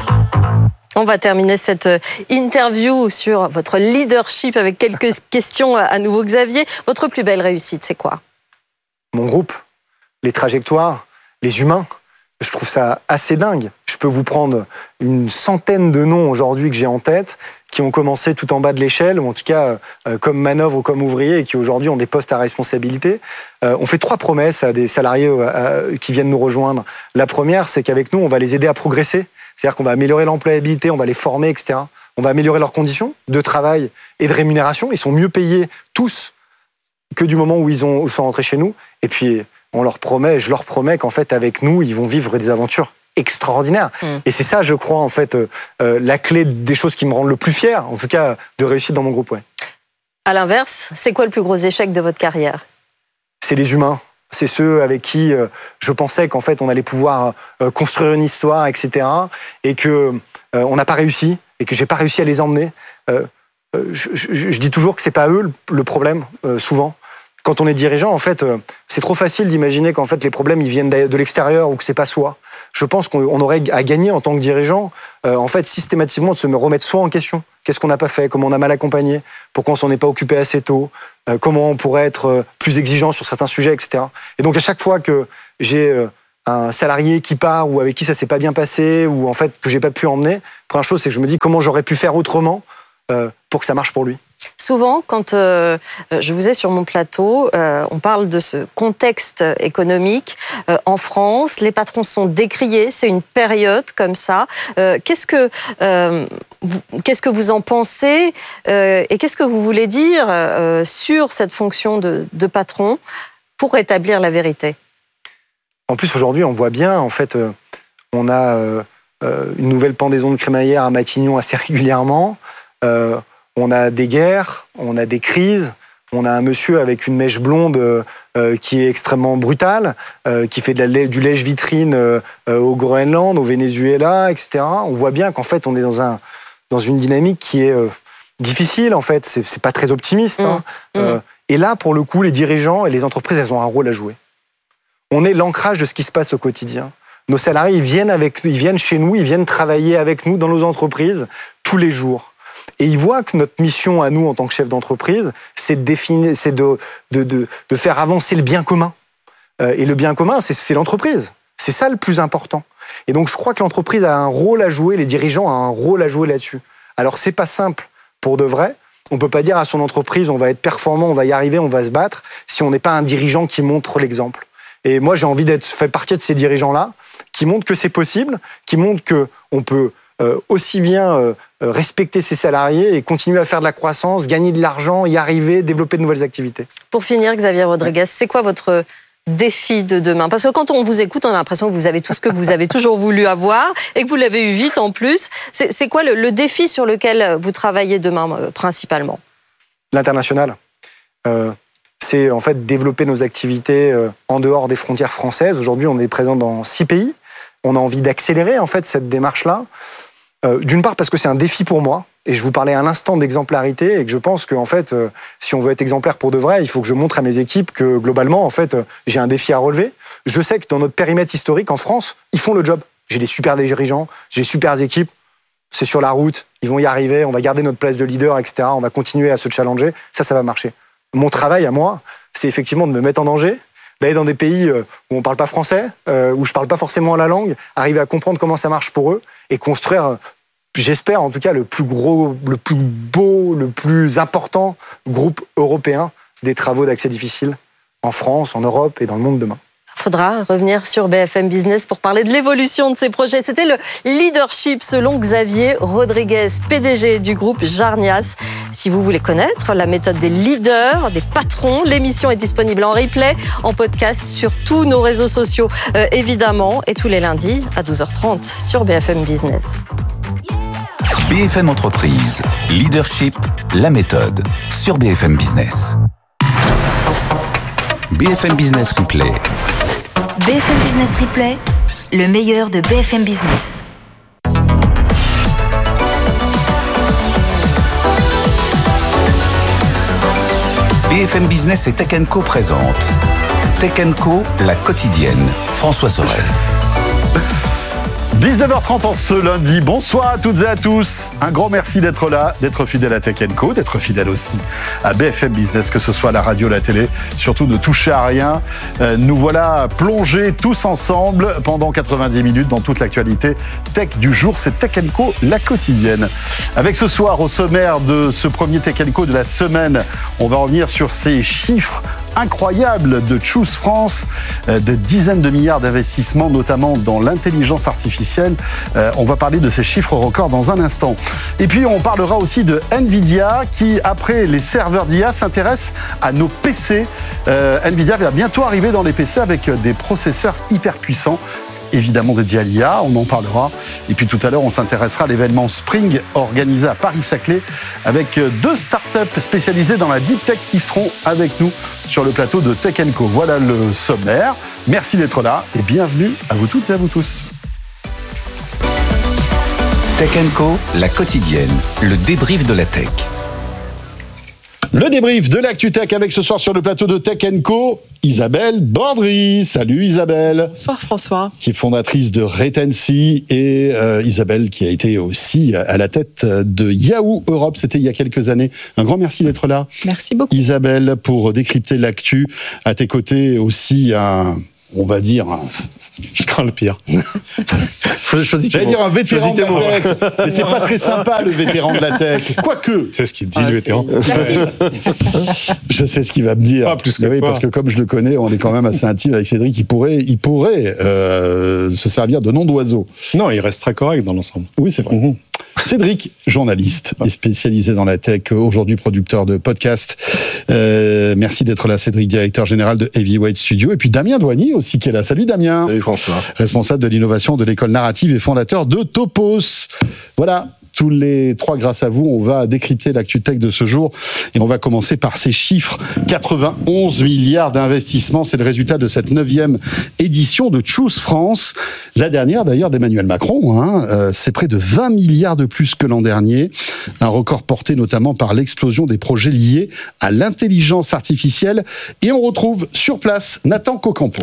On va terminer cette interview sur votre leadership avec quelques questions à nouveau. Xavier, votre plus belle réussite, c'est quoi? Mon groupe, les trajectoires, les humains. Je trouve ça assez dingue. Je peux vous prendre une centaine de noms aujourd'hui que j'ai en tête, qui ont commencé tout en bas de l'échelle, ou en tout cas euh, comme manœuvre ou comme ouvriers, et qui aujourd'hui ont des postes à responsabilité. Euh, on fait trois promesses à des salariés euh, qui viennent nous rejoindre. La première, c'est qu'avec nous, on va les aider à progresser. C'est-à-dire qu'on va améliorer l'employabilité, on va les former, et cetera. On va améliorer leurs conditions de travail et de rémunération. Ils sont mieux payés tous que du moment où ils, ont, où ils sont rentrés chez nous. Et puis, on leur promet, je leur promets qu'en fait, avec nous, ils vont vivre des aventures extraordinaires. Mmh. Et c'est ça, je crois, en fait, euh, la clé des choses qui me rendent le plus fier, en tout cas, de réussite dans mon groupe. Ouais. À l'inverse, c'est quoi le plus gros échec de votre carrière? C'est les humains. C'est ceux avec qui euh, je pensais qu'en fait, on allait pouvoir euh, construire une histoire, et cetera. Et que euh, on n'a pas réussi. et que j'ai pas réussi à les emmener, euh, euh, je, je, je dis toujours que c'est pas eux le, le problème, euh, souvent. Quand on est dirigeant, en fait, euh, c'est trop facile d'imaginer qu'en fait les problèmes ils viennent de l'extérieur ou que c'est pas soi. Je pense qu'on aurait à gagner en tant que dirigeant, euh, en fait, systématiquement de se remettre soi en question. Qu'est-ce qu'on n'a pas fait? Comment on a mal accompagné? Pourquoi on s'en est pas occupé assez tôt? euh, Comment on pourrait être euh, plus exigeant sur certains sujets, et cetera. Et donc à chaque fois que j'ai euh, un salarié qui part ou avec qui ça s'est pas bien passé ou en fait que j'ai pas pu emmener, première chose c'est que je me dis comment j'aurais pu faire autrement euh, pour que ça marche pour lui. Souvent, quand euh, je vous ai sur mon plateau, euh, on parle de ce contexte économique euh, en France. Les patrons sont décriés, c'est une période comme ça. Euh, qu'est-ce que euh, vous, qu'est-ce que vous en pensez euh, et qu'est-ce que vous voulez dire euh, sur cette fonction de, de patron pour rétablir la vérité? En plus, aujourd'hui, on voit bien, en fait, euh, on a euh, euh, une nouvelle pendaison de crémaillère à Matignon assez régulièrement. Euh, On a des guerres, on a des crises, on a un monsieur avec une mèche blonde euh, qui est extrêmement brutale, euh, qui fait de la, du lèche-vitrine euh, au Groenland, au Venezuela, et cetera. On voit bien qu'en fait, on est dans, un, dans une dynamique qui est euh, difficile, en fait. C'est, c'est pas très optimiste. Hein. Mmh. Euh, et là, pour le coup, les dirigeants et les entreprises, elles ont un rôle à jouer. On est l'ancrage de ce qui se passe au quotidien. Nos salariés, ils viennent, avec, ils viennent chez nous, ils viennent travailler avec nous dans nos entreprises tous les jours. Et ils voient que notre mission à nous, en tant que chef d'entreprise, c'est de définir, c'est de, de, de, de faire avancer le bien commun. Euh, et le bien commun, c'est, c'est l'entreprise. C'est ça le plus important. Et donc, je crois que l'entreprise a un rôle à jouer, les dirigeants ont un rôle à jouer là-dessus. Alors, c'est pas simple pour de vrai. On peut pas dire à son entreprise, on va être performant, on va y arriver, on va se battre, si on n'est pas un dirigeant qui montre l'exemple. Et moi, j'ai envie d'être fait partie de ces dirigeants-là, qui montrent que c'est possible, qui montrent que on peut Euh, aussi bien euh, respecter ses salariés et continuer à faire de la croissance, gagner de l'argent, y arriver, développer de nouvelles activités. Pour finir, Xavier Rodriguez, c'est quoi votre défi de demain? Parce que quand on vous écoute, on a l'impression que vous avez tout ce que vous avez toujours voulu avoir et que vous l'avez eu vite en plus. C'est, c'est quoi le, le défi sur lequel vous travaillez demain euh, principalement? L'international. Euh, c'est en fait développer nos activités euh, en dehors des frontières françaises. Aujourd'hui, on est présent dans six pays. On a envie d'accélérer en fait cette démarche-là. Euh, d'une part parce que c'est un défi pour moi, et je vous parlais à l'instant d'exemplarité, et que je pense que en fait, euh, si on veut être exemplaire pour de vrai, il faut que je montre à mes équipes que globalement, en fait, euh, j'ai un défi à relever. Je sais que dans notre périmètre historique en France, ils font le job. J'ai des super dirigeants, j'ai des super équipes. C'est sur la route, ils vont y arriver. On va garder notre place de leader, et cetera. On va continuer à se challenger. Ça, ça va marcher. Mon travail à moi, c'est effectivement de me mettre en danger, d'aller dans des pays où on ne parle pas français, où je ne parle pas forcément la langue, arriver à comprendre comment ça marche pour eux et construire, j'espère en tout cas, le plus gros, le plus beau, le plus important groupe européen des travaux d'accès difficile en France, en Europe et dans le monde demain. Il faudra revenir sur B F M Business pour parler de l'évolution de ces projets. C'était le leadership selon Xavier Rodriguez, P D G du groupe Jarnias. Si vous voulez connaître la méthode des leaders, des patrons, l'émission est disponible en replay, en podcast sur tous nos réseaux sociaux, euh, évidemment, et tous les lundis à douze heures trente sur B F M Business. B F M Entreprise, leadership, la méthode, sur B F M Business. B F M Business Replay. B F M Business Replay, le meilleur de B F M Business. B F M Business et Tech and Co présente Tech and Co, la quotidienne. François Sorel. dix-neuf heures trente en ce lundi. Bonsoir à toutes et à tous. Un grand merci d'être là, d'être fidèle à Tech and Co, d'être fidèle aussi à B F M Business, que ce soit la radio, la télé, surtout ne touchez à rien. Euh, nous voilà plongés tous ensemble pendant quatre-vingt-dix minutes dans toute l'actualité tech du jour. C'est Tech and Co, la quotidienne. Avec ce soir, au sommaire de ce premier Tech and Co de la semaine, on va revenir sur ces chiffres incroyable de Choose France, euh, de dizaines de milliards d'investissements, notamment dans l'intelligence artificielle. Euh, on va parler de ces chiffres records dans un instant. Et puis, on parlera aussi de Nvidia qui, après les serveurs d'I A, s'intéresse à nos P C. Euh, Nvidia va bientôt arriver dans les P C avec des processeurs hyper puissants, évidemment dédié à l'I A, on en parlera. Et puis tout à l'heure, on s'intéressera à l'événement Spring organisé à Paris-Saclay avec deux startups spécialisées dans la deep tech qui seront avec nous sur le plateau de Tech and Co. Voilà le sommaire. Merci d'être là et bienvenue à vous toutes et à vous tous. Tech Co, la quotidienne, le débrief de la tech. Le débrief de l'Actu Tech avec ce soir sur le plateau de Tech Co, Isabelle Bordry. Salut Isabelle. Bonsoir François. Qui est fondatrice de Retency et euh, Isabelle qui a été aussi à la tête de Yahoo Europe. C'était il y a quelques années. Un grand merci d'être là. Merci beaucoup. Isabelle, pour décrypter l'actu. À tes côtés aussi un, on va dire, un... Je crains le pire. J'allais dire un vétéran de la tech, mais c'est pas très sympa le vétéran de la tech. Quoique. C'est ce qu'il dit, ah, le vétéran. Je sais ce qu'il va me dire. Ah, plus que oui, toi. Parce que comme je le connais, on est quand même assez intime avec Cédric. Il pourrait, il pourrait euh, se servir de nom d'oiseau. Non, il reste très correct dans l'ensemble. Oui, c'est vrai. Mmh. Cédric, journaliste et spécialisé dans la tech, aujourd'hui producteur de podcasts. Euh, merci d'être là, Cédric, directeur général de Heavyweight Studio. Et puis Damien Douanier aussi qui est là. Salut Damien. Salut François. Responsable de l'innovation de l'école narrative et fondateur de Topos. Voilà. Tous les trois, grâce à vous, on va décrypter l'actu tech de ce jour. Et on va commencer par ces chiffres. quatre-vingt-onze milliards d'investissements, c'est le résultat de cette neuvième édition de Choose France. La dernière, d'ailleurs, d'Emmanuel Macron. Hein, euh, c'est près de vingt milliards de plus que l'an dernier. Un record porté notamment par l'explosion des projets liés à l'intelligence artificielle. Et on retrouve sur place Nathan Cocampo.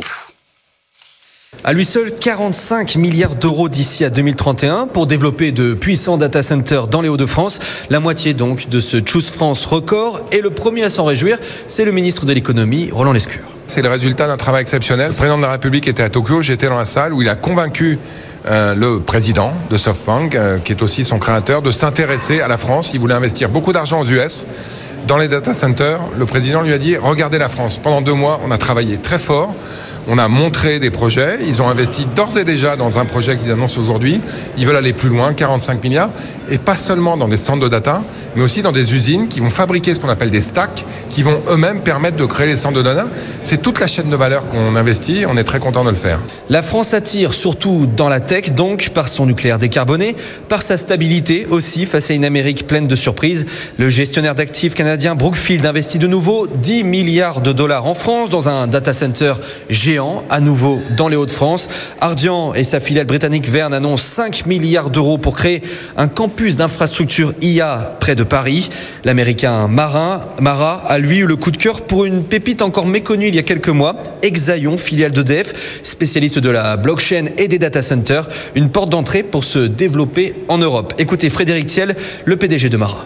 À lui seul, quarante-cinq milliards d'euros d'ici à deux mille trente et un pour développer de puissants data centers dans les Hauts-de-France. La moitié donc de ce Choose France record. Et le premier à s'en réjouir, c'est le ministre de l'économie, Roland Lescure. C'est le résultat d'un travail exceptionnel. Le président de la République était à Tokyo, j'étais dans la salle où il a convaincu euh, le président de SoftBank, euh, qui est aussi son créateur, de s'intéresser à la France. Il voulait investir beaucoup d'argent aux U S. Dans les data centers, le président lui a dit « Regardez la France ». Pendant deux mois, on a travaillé très fort. On a montré des projets. Ils ont investi d'ores et déjà dans un projet qu'ils annoncent aujourd'hui. Ils veulent aller plus loin, quarante-cinq milliards. Et pas seulement dans des centres de data, mais aussi dans des usines qui vont fabriquer ce qu'on appelle des stacks, qui vont eux-mêmes permettre de créer les centres de data. C'est toute la chaîne de valeur qu'on investit. On est très content de le faire. La France attire surtout dans la tech, donc par son nucléaire décarboné, par sa stabilité aussi face à une Amérique pleine de surprises. Le gestionnaire d'actifs canadien Brookfield investit de nouveau dix milliards de dollars en France dans un data center géant. À nouveau dans les Hauts-de-France. Ardian et sa filiale britannique Verne annoncent cinq milliards d'euros pour créer un campus d'infrastructure I A près de Paris. L'américain Marin, Mara a lui eu le coup de cœur pour une pépite encore méconnue il y a quelques mois. Exaion, filiale d'E D F, spécialiste de la blockchain et des data centers. Une porte d'entrée pour se développer en Europe. Écoutez Frédéric Thiel, le P D G de Mara.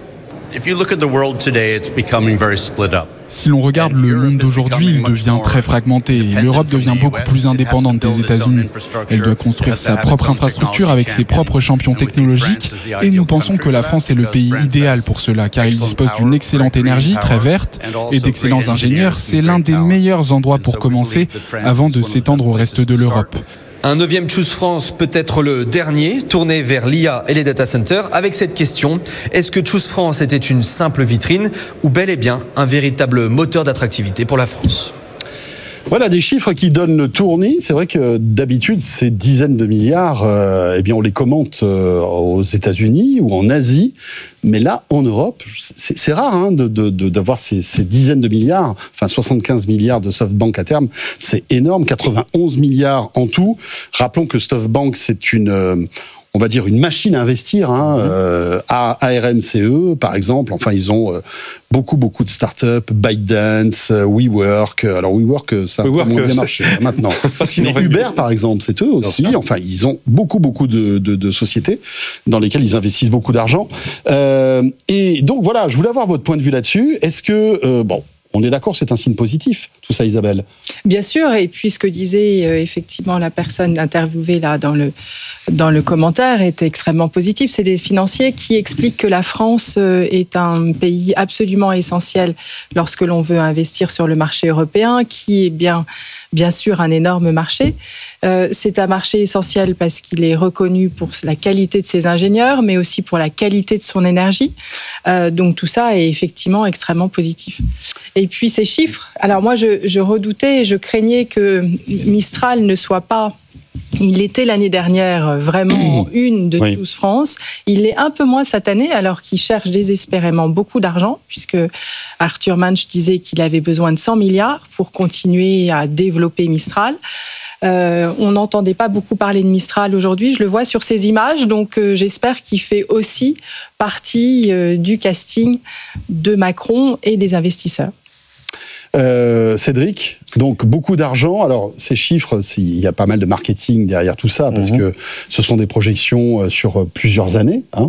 Si l'on regarde le monde d'aujourd'hui, il devient très fragmenté. L'Europe devient beaucoup plus indépendante des États-Unis. Elle doit construire sa propre infrastructure avec ses propres champions technologiques. Et nous pensons que la France est le pays idéal pour cela, car il dispose d'une excellente énergie, très verte, et d'excellents ingénieurs. C'est l'un des meilleurs endroits pour commencer avant de s'étendre au reste de l'Europe. Un neuvième Choose France peut être le dernier, tourné vers l'I A et les data centers, avec cette question. Est-ce que Choose France était une simple vitrine ou bel et bien un véritable moteur d'attractivité pour la France ? Voilà des chiffres qui donnent le tournis. C'est vrai que d'habitude, ces dizaines de milliards, euh, eh bien, on les commente euh, aux États-Unis ou en Asie. Mais là, en Europe, c'est, c'est rare hein, de, de, de, d'avoir ces, ces dizaines de milliards, enfin soixante-quinze milliards de SoftBank à terme. C'est énorme, quatre-vingt-onze milliards en tout. Rappelons que SoftBank, c'est une... Euh, on va dire une machine à investir, hein, euh, à A R M C E par exemple. Enfin, ils ont euh, beaucoup beaucoup de startups, ByteDance, euh, WeWork. Alors WeWork, ça a moins bien marché maintenant. Mais Uber par exemple, c'est eux aussi. Enfin, ils ont beaucoup beaucoup de, de, de sociétés dans lesquelles ils investissent beaucoup d'argent. Euh, et donc voilà, je voulais avoir votre point de vue là-dessus. Est-ce que euh, bon. On est d'accord, c'est un signe positif, tout ça, Isabelle. Bien sûr, et puis ce que disait euh, effectivement la personne interviewée là dans le dans le commentaire est extrêmement positif. C'est des financiers qui expliquent que la France euh, est un pays absolument essentiel lorsque l'on veut investir sur le marché européen, qui est bien bien sûr un énorme marché. Euh, c'est un marché essentiel parce qu'il est reconnu pour la qualité de ses ingénieurs, mais aussi pour la qualité de son énergie. Euh, donc tout ça est effectivement extrêmement positif. Et puis ces chiffres, alors moi je, je redoutais et je craignais que Mistral ne soit pas Il était l'année dernière vraiment une de Oui. Choose France. Il l'est un peu moins cette année, alors qu'il cherche désespérément beaucoup d'argent, puisque Arthur Manch disait qu'il avait besoin de cent milliards pour continuer à développer Mistral. Euh, on n'entendait pas beaucoup parler de Mistral aujourd'hui, je le vois sur ces images, donc euh, j'espère qu'il fait aussi partie euh, du casting de Macron et des investisseurs. Euh, Cédric, donc beaucoup d'argent. Alors ces chiffres, il y a pas mal de marketing derrière tout ça parce mmh. que ce sont des projections sur plusieurs années. Hein.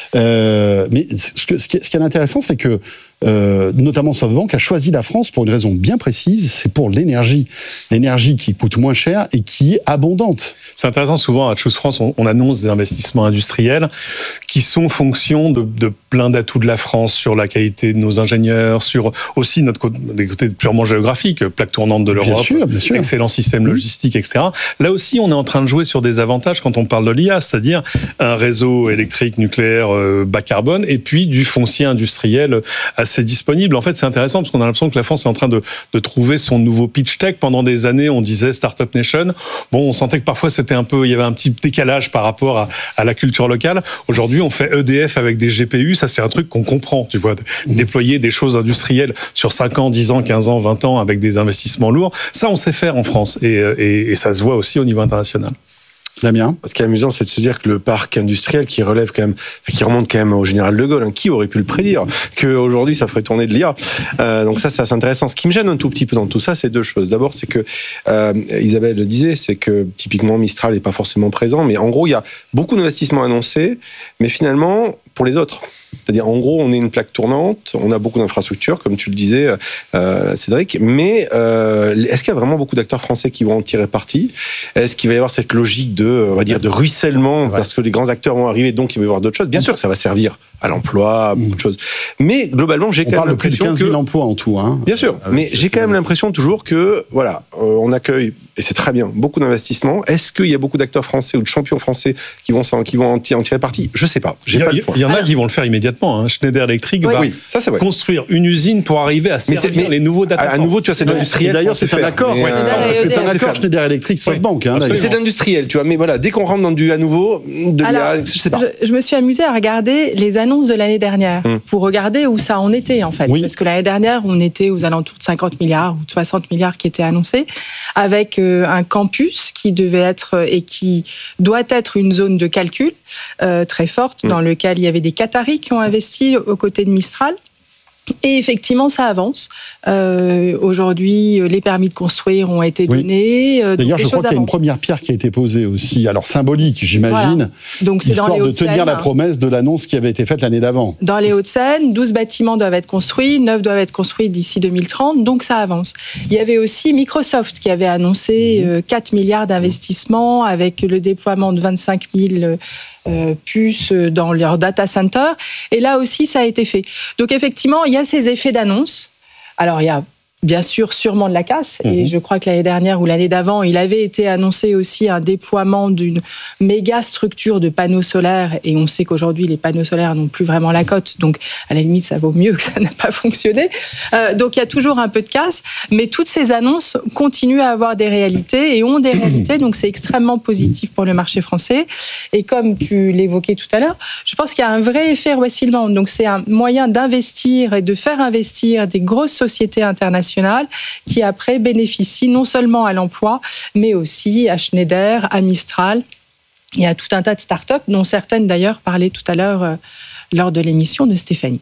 Euh, mais ce, que, ce qui est intéressant, c'est que euh, notamment SoftBank a choisi la France pour une raison bien précise, c'est pour l'énergie. L'énergie qui coûte moins cher et qui est abondante. C'est intéressant, souvent à Choose France, on, on annonce des investissements industriels qui sont fonction de, de plein d'atouts de la France sur la qualité de nos ingénieurs, sur aussi notre côté, des côtés purement géographiques, plaque tournante de l'Europe, bien sûr, bien sûr. excellent système logistique, et cetera. Là aussi, on est en train de jouer sur des avantages quand on parle de l'I A, c'est-à-dire un réseau électrique nucléaire euh, bas carbone et puis du foncier industriel assez disponible. En fait, c'est intéressant parce qu'on a l'impression que la France est en train de, de trouver son nouveau pitch tech. Pendant des années, on disait Startup Nation. Bon, on sentait que parfois c'était un peu, il y avait un petit décalage par rapport à, à la culture locale. Aujourd'hui, on fait E D F avec des G P U. Ça, c'est un truc qu'on comprend, tu vois. Mmh. Déployer des choses industrielles sur cinq ans, dix ans, quinze ans, vingt ans avec des investissements lourds. Ça, on sait faire en France et, et, et ça se voit aussi au niveau international. Damien. Ce qui est amusant, c'est de se dire que le parc industriel qui relève quand même, qui remonte quand même au général de Gaulle, hein, qui aurait pu le prédire qu'aujourd'hui ça ferait tourner de l'I A. Euh, donc ça, ça c'est intéressant. Ce qui me gêne un tout petit peu dans tout ça, c'est deux choses. D'abord, c'est que euh, Isabelle le disait, c'est que typiquement Mistral n'est pas forcément présent, mais en gros, il y a beaucoup d'investissements annoncés, mais finalement pour les autres. C'est-à-dire, en gros, on est une plaque tournante, on a beaucoup d'infrastructures, comme tu le disais, euh, Cédric, mais euh, est-ce qu'il y a vraiment beaucoup d'acteurs français qui vont en tirer parti ? Est-ce qu'il va y avoir cette logique de, on va dire, de ruissellement, parce que les grands acteurs vont arriver, donc il va y avoir d'autres choses ? Bien sûr que ça va servir à l'emploi, à beaucoup de choses. Mais globalement, j'ai on quand même l'impression que... quinze mille emplois en tout. Hein, Bien sûr, mais j'ai quand même l'impression toujours que, voilà, euh, on accueille, et c'est très bien, beaucoup d'investissements. Est-ce qu'il y a beaucoup d'acteurs français ou de champions français qui vont, qui vont en tirer parti ? Je sais pas. J'ai il y, pas le point. Il y en a qui vont le faire immédiatement. Hein. Schneider Electric oui, va oui, ça, c'est vrai. construire une usine pour arriver à servir mais les nouveaux data centers. À nouveau, tu vois, c'est de l'industriel. D'ailleurs, c'est un accord. Ouais, euh, c'est un accord Schneider Electric SoftBank. Hein, c'est de l'industriel, tu vois. Mais voilà, dès qu'on rentre dans du à nouveau, de l'I A, je sais pas. Je, je me suis amusée à regarder les annonces de l'année dernière hum. pour regarder où ça en était en fait. Oui. Parce que l'année dernière, on était aux alentours de cinquante milliards ou de soixante milliards qui étaient annoncés, avec euh, un campus qui devait être et qui doit être une zone de calcul euh, très forte, hum. dans lequel il y avait des Qataris qui ont investi aux côtés de Mistral. Et effectivement, ça avance. Euh, aujourd'hui, les permis de construire ont été donnés. Oui. D'ailleurs, je crois qu'il y a une première pierre qui a été posée aussi, alors symbolique, j'imagine, voilà. Donc, c'est histoire dans les de tenir la promesse de l'annonce qui avait été faite l'année d'avant. Dans les Hauts-de-Seine, douze bâtiments doivent être construits, neuf doivent être construits d'ici deux mille trente, donc ça avance. Il y avait aussi Microsoft qui avait annoncé mmh. quatre milliards d'investissements avec le déploiement de vingt-cinq mille Euh, puces dans leur data center. Et là aussi, ça a été fait. Donc, effectivement, il y a ces effets d'annonce. Alors, il y a bien sûr sûrement de la casse. Mmh. Et je crois que l'année dernière ou l'année d'avant, il avait été annoncé aussi un déploiement d'une méga structure de panneaux solaires. Et on sait qu'aujourd'hui, les panneaux solaires n'ont plus vraiment la cote. Donc, à la limite, ça vaut mieux que ça n'a pas fonctionné. Euh, donc, il y a toujours un peu de casse. Mais toutes ces annonces continuent à avoir des réalités et ont des réalités. Donc, c'est extrêmement positif pour le marché français. Et comme tu l'évoquais tout à l'heure, je pense qu'il y a un vrai effet ruissellement. Donc, c'est un moyen d'investir et de faire investir des grosses sociétés internationales qui après bénéficient non seulement à l'emploi, mais aussi à Schneider, à Mistral et à tout un tas de startups, dont certaines d'ailleurs parlaient tout à l'heure euh, lors de l'émission de Stéphanie.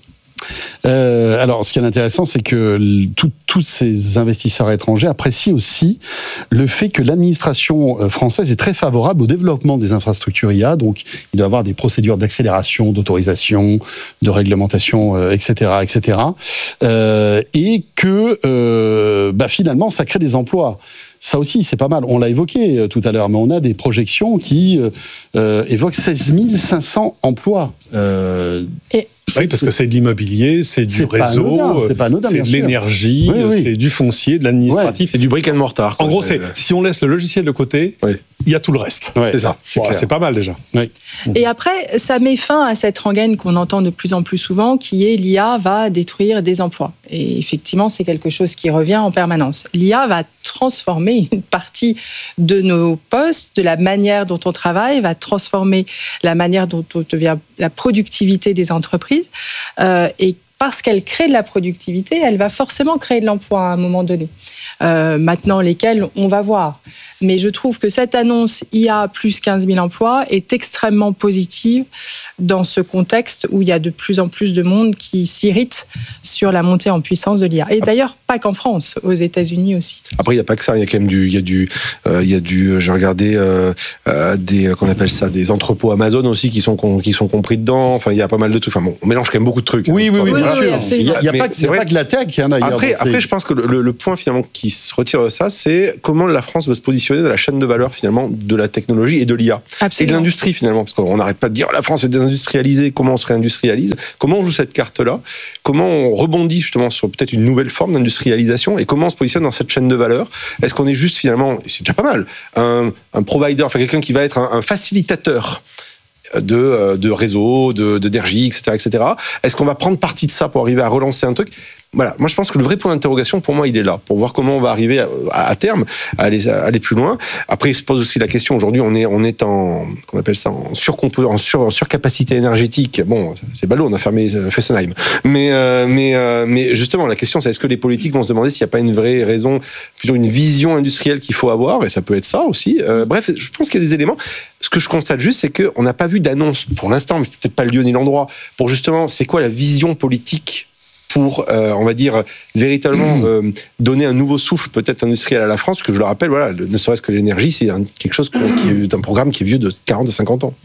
Euh, alors, ce qui est intéressant, c'est que tout, tous ces investisseurs étrangers apprécient aussi le fait que l'administration française est très favorable au développement des infrastructures I A. Donc, il doit y avoir des procédures d'accélération, d'autorisation, de réglementation, euh, et cetera, et cetera. Euh, et que, euh, bah, finalement, ça crée des emplois. Ça aussi, c'est pas mal. On l'a évoqué tout à l'heure, mais on a des projections qui euh, évoquent seize mille cinq cents emplois. Euh, Et oui, parce que c'est de l'immobilier, c'est du c'est réseau, pas anodin, c'est, pas anodin, c'est de l'énergie, oui, oui. c'est du foncier, de l'administratif. Ouais, c'est du brick and mortar. En gros, c'est, si on laisse le logiciel de côté, oui. il y a tout le reste. Ouais, c'est ça. c'est, bon, c'est pas mal déjà. Oui. Et après, ça met fin à cette rengaine qu'on entend de plus en plus souvent, qui est l'I A va détruire des emplois. Et effectivement, c'est quelque chose qui revient en permanence. L'I A va transformer une partie de nos postes, de la manière dont on travaille, va transformer la manière dont on devient la productivité des entreprises. Euh, et parce qu'elle crée de la productivité, elle va forcément créer de l'emploi à un moment donné. Euh, maintenant, lesquels, on va voir. Mais je trouve que cette annonce I A plus quinze mille emplois est extrêmement positive dans ce contexte où il y a de plus en plus de monde qui s'irrite sur la montée en puissance de l'I A. Et d'ailleurs, pas qu'en France, aux États-Unis aussi. Après, il n'y a pas que ça. Il y a quand même du, il y a du, euh, il y a du. J'ai regardé euh, euh, des, qu'on appelle ça, des entrepôts Amazon aussi qui sont qui sont compris dedans. Enfin, il y a pas mal de trucs. Enfin, bon, on mélange quand même beaucoup de trucs. Oui, hein, oui, oui, bien sûr. Oui, il y a, il y a mais pas que, c'est il y a vrai pas que la tech, hein, d'ailleurs. Après, dans ces- après, je pense que le, le point finalement qui se retire de ça, c'est comment la France veut se positionner dans la chaîne de valeur finalement de la technologie et de l'I A. Absolument. Et de l'industrie finalement, parce qu'on n'arrête pas de dire la France est désindustrialisée, comment on se réindustrialise, comment on joue cette carte-là, comment on rebondit justement sur peut-être une nouvelle forme d'industrialisation et comment on se positionne dans cette chaîne de valeur. Est-ce qu'on est juste finalement, c'est déjà pas mal, un, un provider, enfin quelqu'un qui va être un, un facilitateur de, de réseaux, de, d'énergie, et cetera, et cetera. Est-ce qu'on va prendre parti de ça pour arriver à relancer un truc ? Voilà, moi je pense que le vrai point d'interrogation pour moi il est là, pour voir comment on va arriver à, à terme à aller, à aller plus loin. Après il se pose aussi la question, aujourd'hui on est, on est en, qu'on appelle ça, en, surcompo, en, sur, en surcapacité énergétique. Bon, c'est ballot, on a fermé Fessenheim. Mais, euh, mais, euh, mais justement la question c'est est-ce que les politiques vont se demander s'il n'y a pas une vraie raison, plutôt une vision industrielle qu'il faut avoir, et ça peut être ça aussi. Euh, bref, je pense qu'il y a des éléments. Ce que je constate juste, c'est qu'on n'a pas vu d'annonce pour l'instant, mais c'est peut-être pas le lieu ni l'endroit, pour justement, c'est quoi la vision politique pour, euh, on va dire, véritablement euh, donner un nouveau souffle peut-être industriel à la France, parce que je le rappelle, voilà, ne serait-ce que l'énergie, c'est un, quelque chose qui est un programme qui est vieux de quarante à cinquante ans.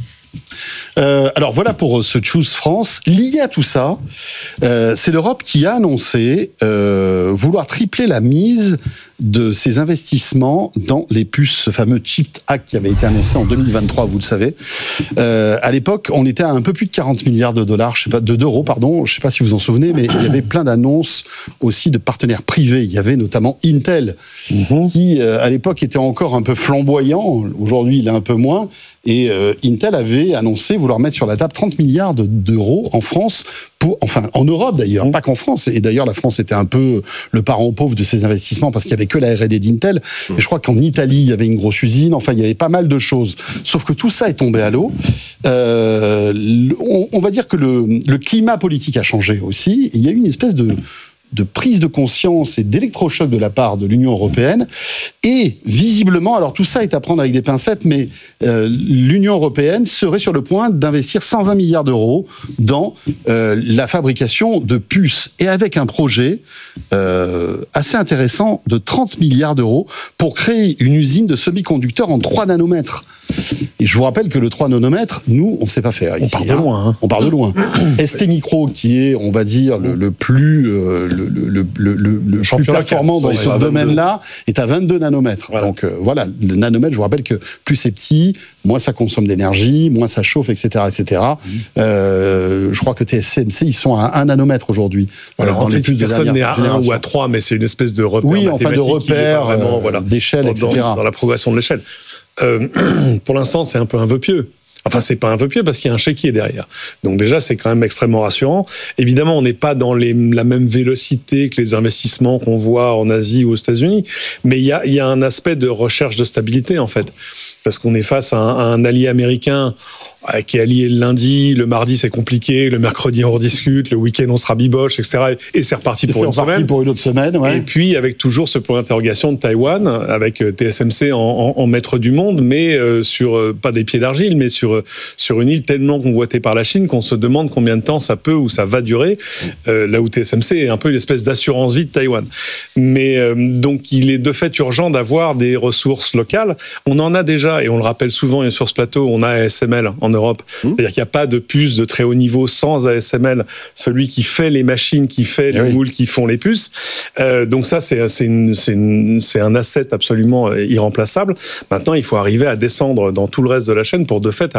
Euh, alors voilà pour ce Choose France. Lié à tout ça, euh, c'est l'Europe qui a annoncé euh, vouloir tripler la mise de ses investissements dans les puces, ce fameux Chip Act qui avait été annoncé en deux mille vingt-trois, vous le savez. Euh, à l'époque, on était à un peu plus de quarante milliards de dollars, je sais pas, de d'euros, pardon. Je sais pas si vous vous en souvenez, mais il y avait plein d'annonces aussi de partenaires privés. Il y avait notamment Intel, mmh. qui euh, à l'époque était encore un peu flamboyant. Aujourd'hui, il est un peu moins. Et euh, Intel avait annoncé vouloir mettre sur la table trente milliards d'euros en France, pour, enfin en Europe d'ailleurs, mmh. pas qu'en France. Et d'ailleurs, la France était un peu le parent pauvre de ces investissements parce qu'il n'y avait que la R et D d'Intel. Mmh. Et je crois qu'en Italie, il y avait une grosse usine. Enfin, il y avait pas mal de choses. Sauf que tout ça est tombé à l'eau. Euh, on, on va dire que le, le climat politique a changé aussi. Il y a eu une espèce de... de prise de conscience et d'électrochoc de la part de l'Union européenne. Et visiblement, alors tout ça est à prendre avec des pincettes, mais euh, l'Union européenne serait sur le point d'investir cent vingt milliards d'euros dans euh, la fabrication de puces. Et avec un projet euh, assez intéressant de trente milliards d'euros pour créer une usine de semi-conducteurs en trois nanomètres. Et je vous rappelle que le trois nanomètres, nous, on ne sait pas faire. On ici, part de hein. loin. Hein. On part de loin. S T Micro, qui est, on va dire, le, le plus, euh, le, le, le, le, le, le plus performant dans ce domaine-là, est à vingt-deux nanomètres. Voilà. Donc euh, voilà, le nanomètre, je vous rappelle que plus c'est petit, moins ça consomme d'énergie, moins ça chauffe, et cetera, et cetera. Mmh. Euh, je crois que T S M C, ils sont à un nanomètre aujourd'hui. Alors, en fait, personne n'est à un ou à trois, mais c'est une espèce de repère. Oui, enfin de repère, vraiment, euh, voilà, d'échelle, et cetera. Dans, dans la progression de l'échelle. Euh, pour l'instant, c'est un peu un vœu pieux. Enfin, c'est pas un vœu pieux parce qu'il y a un chéquier derrière. Donc déjà, c'est quand même extrêmement rassurant. Évidemment, on n'est pas dans les, la même vélocité que les investissements qu'on voit en Asie ou aux États-Unis, mais il y a, il y a un aspect de recherche de stabilité, en fait. Parce qu'on est face à un, à un allié américain qui est allié le lundi, le mardi c'est compliqué, le mercredi on rediscute, le week-end on se rabiboche, et cetera. Et c'est reparti pour une semaine. pour une autre semaine, ouais. Et puis avec toujours ce point d'interrogation de Taïwan, avec T S M C en, en, en maître du monde, mais euh, sur euh, pas des pieds d'argile, mais sur sur une île tellement convoitée par la Chine qu'on se demande combien de temps ça peut ou ça va durer. Euh, là où T S M C est un peu une espèce d'assurance vie de Taïwan. Mais euh, donc il est de fait urgent d'avoir des ressources locales. On en a déjà et on le rappelle souvent sur ce plateau, on a A S M L en Europe. Mmh. C'est-à-dire qu'il n'y a pas de puce de très haut niveau sans A S M L, celui qui fait les machines, qui fait les oui. moules, qui font les puces. Euh, donc ça, c'est, c'est, une, c'est, une, c'est un asset absolument irremplaçable. Maintenant, il faut arriver à descendre dans tout le reste de la chaîne pour de fait arriver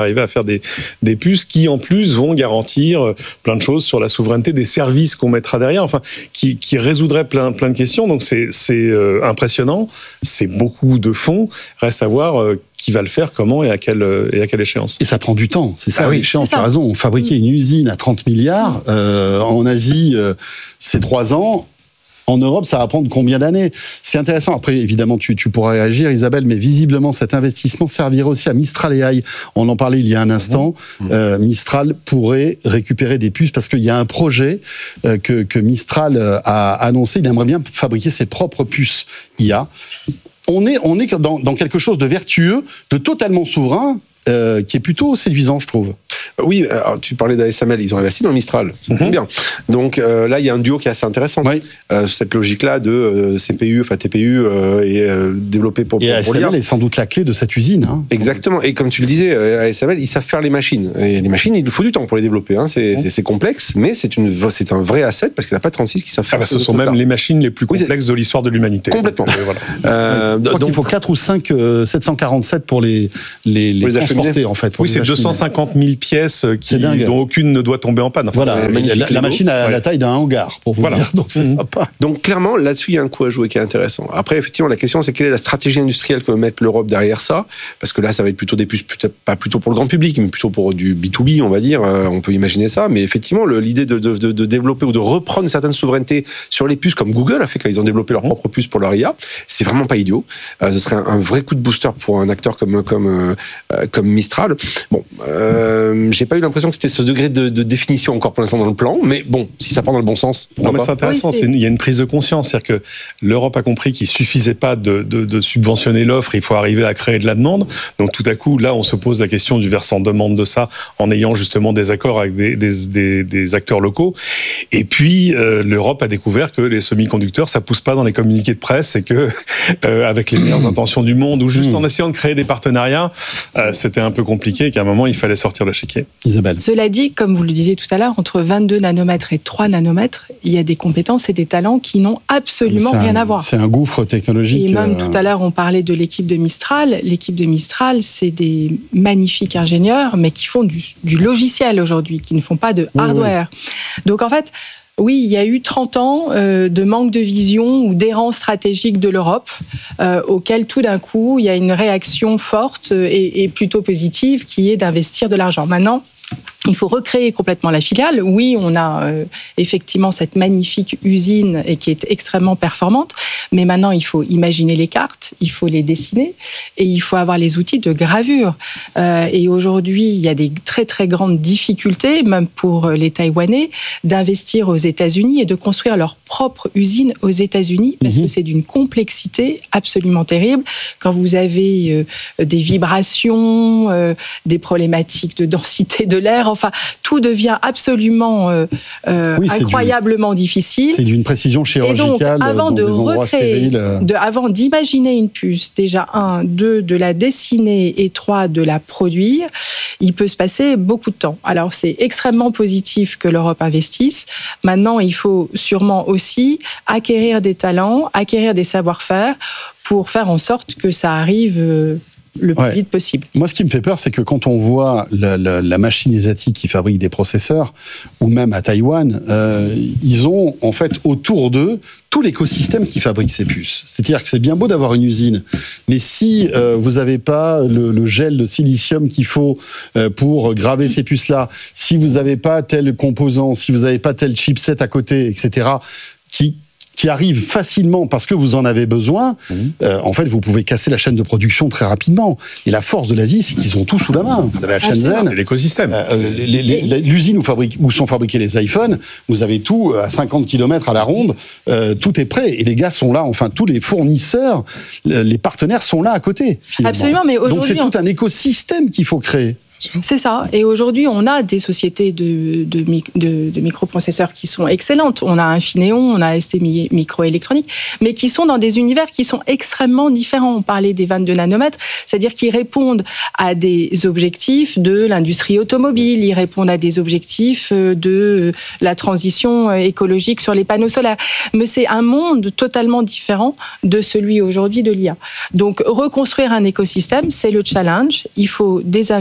d'arriver à faire des, des puces qui, en plus, vont garantir plein de choses sur la souveraineté des services qu'on mettra derrière, enfin, qui, qui résoudraient plein, plein de questions. Donc, c'est, c'est euh, impressionnant. C'est beaucoup de fonds. Reste à voir euh, qui va le faire, comment et à quelle, et à quelle échéance. Et ça prend du temps, c'est ça ah oui, l'échéance, tu as raison. Fabriquer une usine à trente milliards, euh, en Asie, euh, c'est trois ans. En Europe, ça va prendre combien d'années? C'est intéressant. Après, évidemment, tu, tu pourras réagir, Isabelle, mais visiblement, cet investissement servira aussi à Mistral A I. On en parlait il y a un instant. Mmh. Euh, Mistral pourrait récupérer des puces parce qu'il y a un projet euh, que, que Mistral a annoncé. Il aimerait bien fabriquer ses propres puces I A. On est, on est dans, dans quelque chose de vertueux, de totalement souverain, Euh, qui est plutôt séduisant, je trouve. Oui, alors, tu parlais d'A S M L, ils ont investi dans le Mistral, ça tombe mm-hmm. bien. Donc euh, là, il y a un duo qui est assez intéressant. Oui. Euh, cette logique-là de euh, C P U, enfin T P U, euh, et euh, développé pour, et pour, pour A S M L l'I A. est sans doute la clé de cette usine. Hein. Exactement. Et comme tu le disais, A S M L, ils savent faire les machines. Et les machines, il faut du temps pour les développer. Hein. C'est, mm-hmm. c'est, c'est complexe, mais c'est, une, c'est un vrai asset parce qu'il n'y en a pas trente-six qui savent faire. Ah bah, ce, ce sont même les machines les plus complexes oui, de l'histoire de l'humanité. Complètement. Donc, euh, voilà. euh, donc, donc il faut quatre ou cinq euh, sept cent quarante-sept pour les, les, les, les transporter, en fait. Oui, c'est deux cent cinquante mille pièces qui, dont aucune ne doit tomber en panne. Enfin, voilà, la, la machine a ouais. la taille d'un hangar, pour vous voilà. dire, donc c'est mmh. sympa. Donc clairement, là-dessus, il y a un coup à jouer qui est intéressant. Après, effectivement, la question, c'est quelle est la stratégie industrielle que va mettre l'Europe derrière ça? Parce que là, ça va être plutôt des puces, pas plutôt pour le grand public, mais plutôt pour du B deux B, on va dire. On peut imaginer ça. Mais effectivement, le, l'idée de, de, de, de développer ou de reprendre une certaine souveraineté sur les puces, comme Google a fait quand ils ont développé leurs propres puces pour leur I A, c'est vraiment pas idiot. Euh, ce serait un, un vrai coup de booster pour un acteur comme, comme, euh, comme Mistral. Bon, euh, j'ai pas eu l'impression que c'était ce degré de, de définition encore pour l'instant dans le plan, mais bon, si ça part dans le bon sens. Non, mais pas. c'est intéressant. Oui, c'est... C'est une, il y a une prise de conscience, c'est-à-dire que l'Europe a compris qu'il suffisait pas de, de, de subventionner l'offre, il faut arriver à créer de la demande. Donc tout à coup, là, on se pose la question du versant demande de ça, en ayant justement des accords avec des, des, des, des acteurs locaux. Et puis euh, l'Europe a découvert que les semi-conducteurs, ça pousse pas dans les communiqués de presse, et que euh, avec les meilleures intentions du monde, ou juste en essayant de créer des partenariats, euh, c'était un peu compliqué, et qu'à un moment, il fallait sortir le chéquier. Isabelle. Cela dit, comme vous le disiez tout à l'heure, entre vingt-deux nanomètres et trois nanomètres, il y a des compétences et des talents qui n'ont absolument un, rien à voir. C'est un gouffre technologique. Et même euh... tout à l'heure, on parlait de l'équipe de Mistral. L'équipe de Mistral, c'est des magnifiques ingénieurs, mais qui font du, du logiciel aujourd'hui, qui ne font pas de hardware. Oui, oui. Donc en fait, oui, il y a eu trente ans euh, de manque de vision ou d'errance stratégique de l'Europe, euh, auquel tout d'un coup, il y a une réaction forte et, et plutôt positive qui est d'investir de l'argent. Maintenant, il faut recréer complètement la filiale. Oui, on a euh, effectivement cette magnifique usine et qui est extrêmement performante, mais maintenant il faut imaginer les cartes, il faut les dessiner et il faut avoir les outils de gravure. Euh, et aujourd'hui, il y a des très très grandes difficultés, même pour les Taïwanais, d'investir aux États-Unis et de construire leur propre usine aux États-Unis, parce mmh. que c'est d'une complexité absolument terrible. Quand vous avez euh, des vibrations, euh, des problématiques de densité de l'air, enfin, tout devient absolument euh, euh, oui, incroyablement du, difficile. C'est d'une précision chirurgicale. Et donc, avant dans de des endroits recréer, stériles. De, avant d'imaginer une puce, déjà un, deux, de la dessiner et trois, de la produire, il peut se passer beaucoup de temps. Alors, c'est extrêmement positif que l'Europe investisse. Maintenant, il faut sûrement aussi acquérir des talents, acquérir des savoir-faire pour faire en sorte que ça arrive euh, le plus ouais. vite possible. Moi, ce qui me fait peur, c'est que quand on voit la, la, la machine asiatique qui fabrique des processeurs, ou même à Taïwan, euh, ils ont en fait autour d'eux tout l'écosystème qui fabrique ces puces. C'est-à-dire que c'est bien beau d'avoir une usine, mais si euh, vous n'avez pas le, le gel de silicium qu'il faut euh, pour graver ces puces-là, si vous n'avez pas tel composant, si vous n'avez pas tel chipset à côté, et cetera, qui qui arrive facilement parce que vous en avez besoin, mmh. euh, en fait, vous pouvez casser la chaîne de production très rapidement. Et la force de l'Asie, c'est qu'ils ont tout sous la main. Vous avez la Shenzhen, c'est l'écosystème. Euh, les, les, les, l'usine où, fabrique, où sont fabriqués les iPhones, vous avez tout à cinquante kilomètres à la ronde, euh, tout est prêt. Et les gars sont là, enfin, tous les fournisseurs, les partenaires sont là à côté. Finalement. Absolument, mais aujourd'hui... Donc c'est tout un écosystème qu'il faut créer. C'est ça. Et aujourd'hui, on a des sociétés de, de, de, de microprocesseurs qui sont excellentes. On a Infineon, on a S T Microélectronique, mais qui sont dans des univers qui sont extrêmement différents. On parlait des vingt-deux nanomètres, c'est-à-dire qu'ils répondent à des objectifs de l'industrie automobile, ils répondent à des objectifs de la transition écologique sur les panneaux solaires. Mais c'est un monde totalement différent de celui aujourd'hui de l'I A. Donc, reconstruire un écosystème, c'est le challenge. Il faut des investissements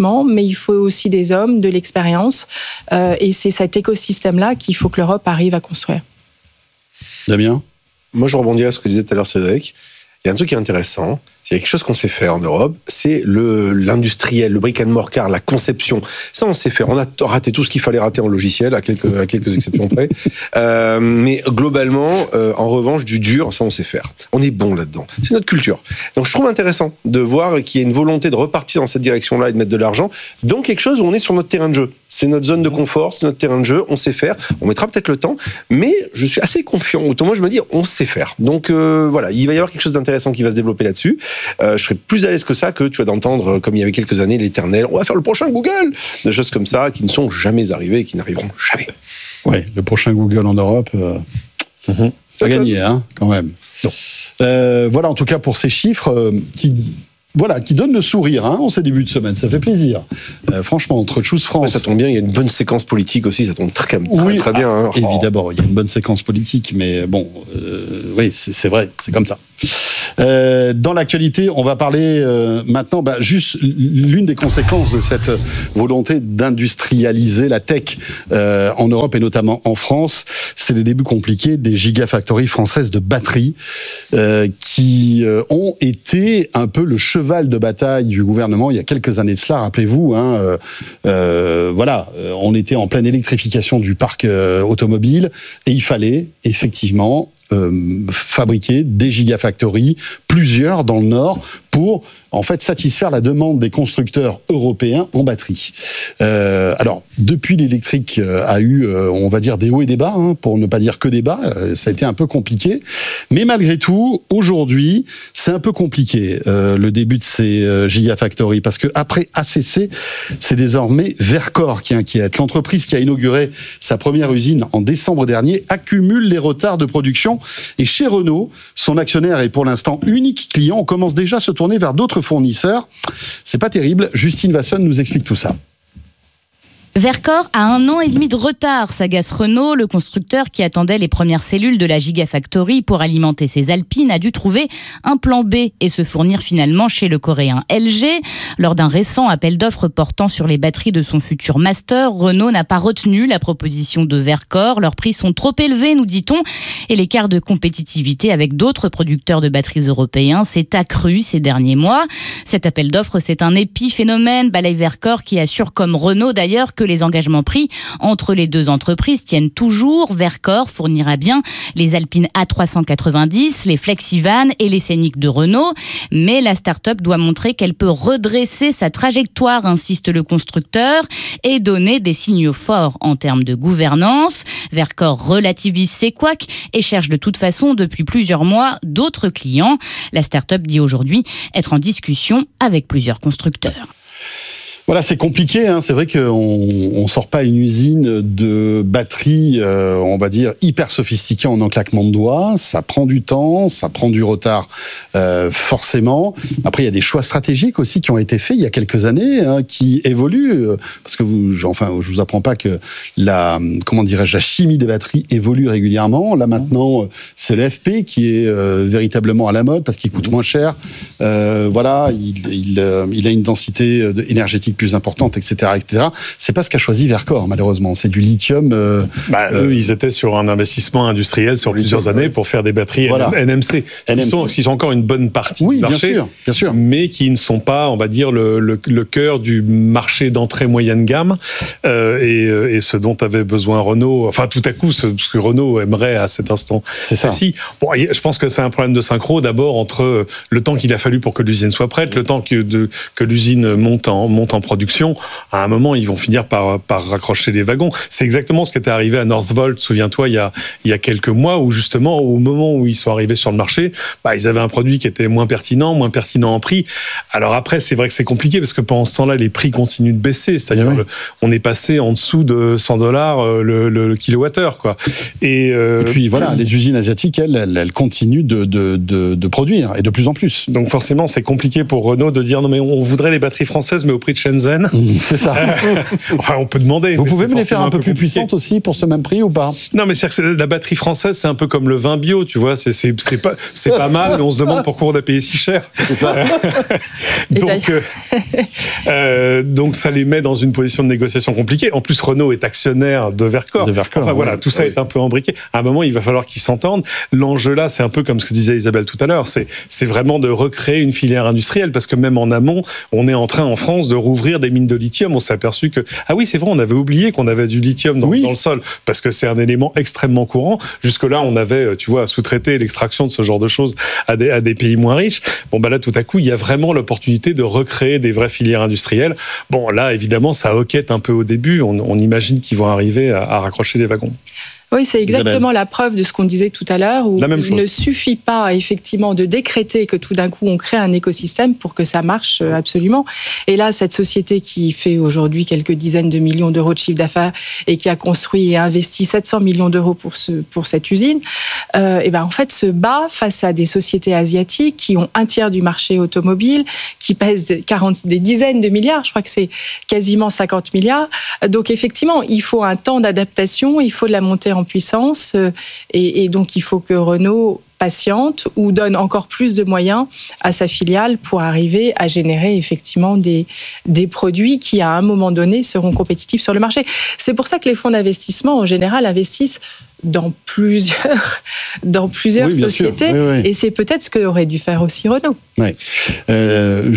investissement, mais il faut aussi des hommes, de l'expérience. Euh, et c'est cet écosystème-là qu'il faut que l'Europe arrive à construire. Damien ? Moi, je rebondis à ce que disait tout à l'heure Cédric. Il y a un truc qui est intéressant, c'est quelque chose qu'on sait faire en Europe, c'est le, l'industriel, le brick and mortar, la conception. Ça, on sait faire. On a raté tout ce qu'il fallait rater en logiciel, à quelques, à quelques exceptions près. Euh, mais globalement, euh, en revanche, du dur, ça, on sait faire. On est bon là-dedans. C'est notre culture. Donc, je trouve intéressant de voir qu'il y a une volonté de repartir dans cette direction-là et de mettre de l'argent dans quelque chose où on est sur notre terrain de jeu. C'est notre zone de confort, c'est notre terrain de jeu, on sait faire. On mettra peut-être le temps, mais je suis assez confiant. Autant moi, je me dis, on sait faire. Donc, euh, voilà, il va y avoir quelque chose d'intéressant qui va se développer là-dessus. Euh, je serais plus à l'aise que ça que tu vas d'entendre, comme il y avait quelques années, l'éternel, on va faire le prochain Google, des choses comme ça qui ne sont jamais arrivées et qui n'arriveront jamais. Oui, le prochain Google en Europe, euh, mm-hmm. ça a gagné, hein, quand même. Euh, voilà, en tout cas, pour ces chiffres euh, qui... Voilà, qui donne le sourire hein, en ces débuts de semaine, ça fait plaisir. Euh, franchement, entre Choose France... Ça tombe bien, il y a une bonne séquence politique aussi, ça tombe très, très, oui, très bien. Hein. Ah, évidemment, il y a une bonne séquence politique, mais bon, euh, oui, c'est, c'est vrai, c'est comme ça. Euh, dans l'actualité, on va parler euh, maintenant, bah, juste l'une des conséquences de cette volonté d'industrialiser la tech euh, en Europe et notamment en France, c'est les débuts compliqués des gigafactories françaises de batteries euh, qui euh, ont été un peu le cheval de bataille du gouvernement il y a quelques années de cela, rappelez-vous. Hein, euh, euh, voilà, on était en pleine électrification du parc euh, automobile et il fallait effectivement Euh, fabriquer des gigafactories, plusieurs dans le Nord, pour en fait satisfaire la demande des constructeurs européens en batterie. Euh, alors, depuis l'électrique euh, a eu, euh, on va dire, des hauts et des bas, hein, pour ne pas dire que des bas, euh, ça a été un peu compliqué. Mais malgré tout, aujourd'hui, c'est un peu compliqué, euh, le début de ces euh, gigafactories, parce que après A C C, c'est désormais Verkor qui inquiète. L'entreprise qui a inauguré sa première usine en décembre dernier accumule les retards de production. Et chez Renault, son actionnaire est pour l'instant unique client. On commence déjà à se tourner vers d'autres fournisseurs. C'est pas terrible. Justine Vasson nous explique tout ça. Verkor a un an et demi de retard, s'agace Renault. Le constructeur qui attendait les premières cellules de la Gigafactory pour alimenter ses Alpines a dû trouver un plan B et se fournir finalement chez le coréen L G. Lors d'un récent appel d'offres portant sur les batteries de son futur Master, Renault n'a pas retenu la proposition de Verkor. Leurs prix sont trop élevés, nous dit-on, et l'écart de compétitivité avec d'autres producteurs de batteries européens s'est accru ces derniers mois. Cet appel d'offres, c'est un épiphénomène, balaye Verkor qui assure, comme Renault d'ailleurs, que les engagements pris entre les deux entreprises tiennent toujours. Verkor fournira bien les Alpine A trois cent quatre-vingt-dix, les Flexivan et les Scénic de Renault. Mais la start-up doit montrer qu'elle peut redresser sa trajectoire, insiste le constructeur, et donner des signaux forts en termes de gouvernance. Verkor relativise ses couacs et cherche de toute façon depuis plusieurs mois d'autres clients. La start-up dit aujourd'hui être en discussion avec plusieurs constructeurs. Voilà, c'est compliqué, hein. C'est vrai qu'on on sort pas une usine de batterie, euh, on va dire, hyper sophistiquée en un claquement de doigts. Ça prend du temps, ça prend du retard, euh, forcément. Après, il y a des choix stratégiques aussi qui ont été faits il y a quelques années, hein, qui évoluent. Parce que vous, enfin, je vous apprends pas que la, comment dirais-je, la chimie des batteries évolue régulièrement. Là, maintenant, c'est le F P qui est euh, véritablement à la mode parce qu'il coûte moins cher. Euh, voilà, il, il, euh, il a une densité énergétique plus importante, et cetera, et cetera. C'est pas ce qu'a choisi Verkor, malheureusement. C'est du lithium. Euh, bah, euh, eux, ils étaient sur un investissement industriel sur plusieurs années pour faire des batteries voilà. N M C. N M C. Qui sont, qui sont encore une bonne partie oui, du marché, bien sûr, bien sûr. mais qui ne sont pas, on va dire, le, le, le cœur du marché d'entrée moyenne gamme euh, et, et ce dont avait besoin Renault. Enfin, tout à coup, ce, ce que Renault aimerait à cet instant. C'est ça. Si, bon, je pense que c'est un problème de synchro. D'abord entre le temps qu'il a fallu pour que l'usine soit prête, le temps que, de, que l'usine monte en, monte en production, à un moment, ils vont finir par, par raccrocher les wagons. C'est exactement ce qui était arrivé à Northvolt, souviens-toi, il y a, il y a quelques mois, où justement, au moment où ils sont arrivés sur le marché, bah, ils avaient un produit qui était moins pertinent, moins pertinent en prix. Alors après, c'est vrai que c'est compliqué, parce que pendant ce temps-là, les prix continuent de baisser. C'est-à-dire, oui. le, on est passé en dessous de cent dollars le, le, le kilowattheure, quoi. Et, euh, et puis voilà, les usines asiatiques, elles, elles, elles continuent de, de, de, de produire, et de plus en plus. Donc forcément, c'est compliqué pour Renault de dire, non mais on voudrait les batteries françaises, mais au prix de chez Shenzhen. C'est ça. Enfin, on peut demander. Vous pouvez me les faire un, un peu plus compliqué. puissantes aussi pour ce même prix ou pas? Non, mais c'est que la batterie française, c'est un peu comme le vin bio, tu vois. C'est, c'est, c'est pas, c'est pas mal, mais on se demande pourquoi on a payé si cher. C'est ça. donc, euh, euh, donc, ça les met dans une position de négociation compliquée. En plus, Renault est actionnaire de Vercors. De Vercors, enfin oui. voilà, tout ça oui. est un peu imbriqué. À un moment, il va falloir qu'ils s'entendent. L'enjeu là, c'est un peu comme ce que disait Isabelle tout à l'heure. C'est, c'est vraiment de recréer une filière industrielle, parce que même en amont, on est en train en France de rouvrir des mines de lithium. On s'est aperçu que ah oui, c'est vrai, on avait oublié qu'on avait du lithium dans, oui. dans le sol, parce que c'est un élément extrêmement courant. Jusque là, on avait, tu vois, sous-traité l'extraction de ce genre de choses à des, à des pays moins riches. Bon, bah là, tout à coup, il y a vraiment l'opportunité de recréer des vraies filières industrielles. Bon, là, évidemment, ça hoquette un peu au début. On, on imagine qu'ils vont arriver à, à raccrocher les wagons. Oui, c'est exactement Isabelle. la preuve de ce qu'on disait tout à l'heure, où La même il chose. ne suffit pas effectivement de décréter que tout d'un coup on crée un écosystème pour que ça marche absolument. Et là, cette société qui fait aujourd'hui quelques dizaines de millions d'euros de chiffre d'affaires et qui a construit et investi sept cents millions d'euros pour, ce, pour cette usine, euh, et ben en fait se bat face à des sociétés asiatiques qui ont un tiers du marché automobile, qui pèsent quarante, des dizaines de milliards, je crois que c'est quasiment cinquante milliards. Donc effectivement, il faut un temps d'adaptation, il faut de la montée en puissance et, et donc il faut que Renault patiente ou donne encore plus de moyens à sa filiale pour arriver à générer effectivement des, des produits qui à un moment donné seront compétitifs sur le marché. C'est pour ça que les fonds d'investissement en général investissent dans plusieurs, dans plusieurs oui, sociétés oui, oui. et c'est peut-être ce qu'aurait dû faire aussi Renault. Ouais. Euh,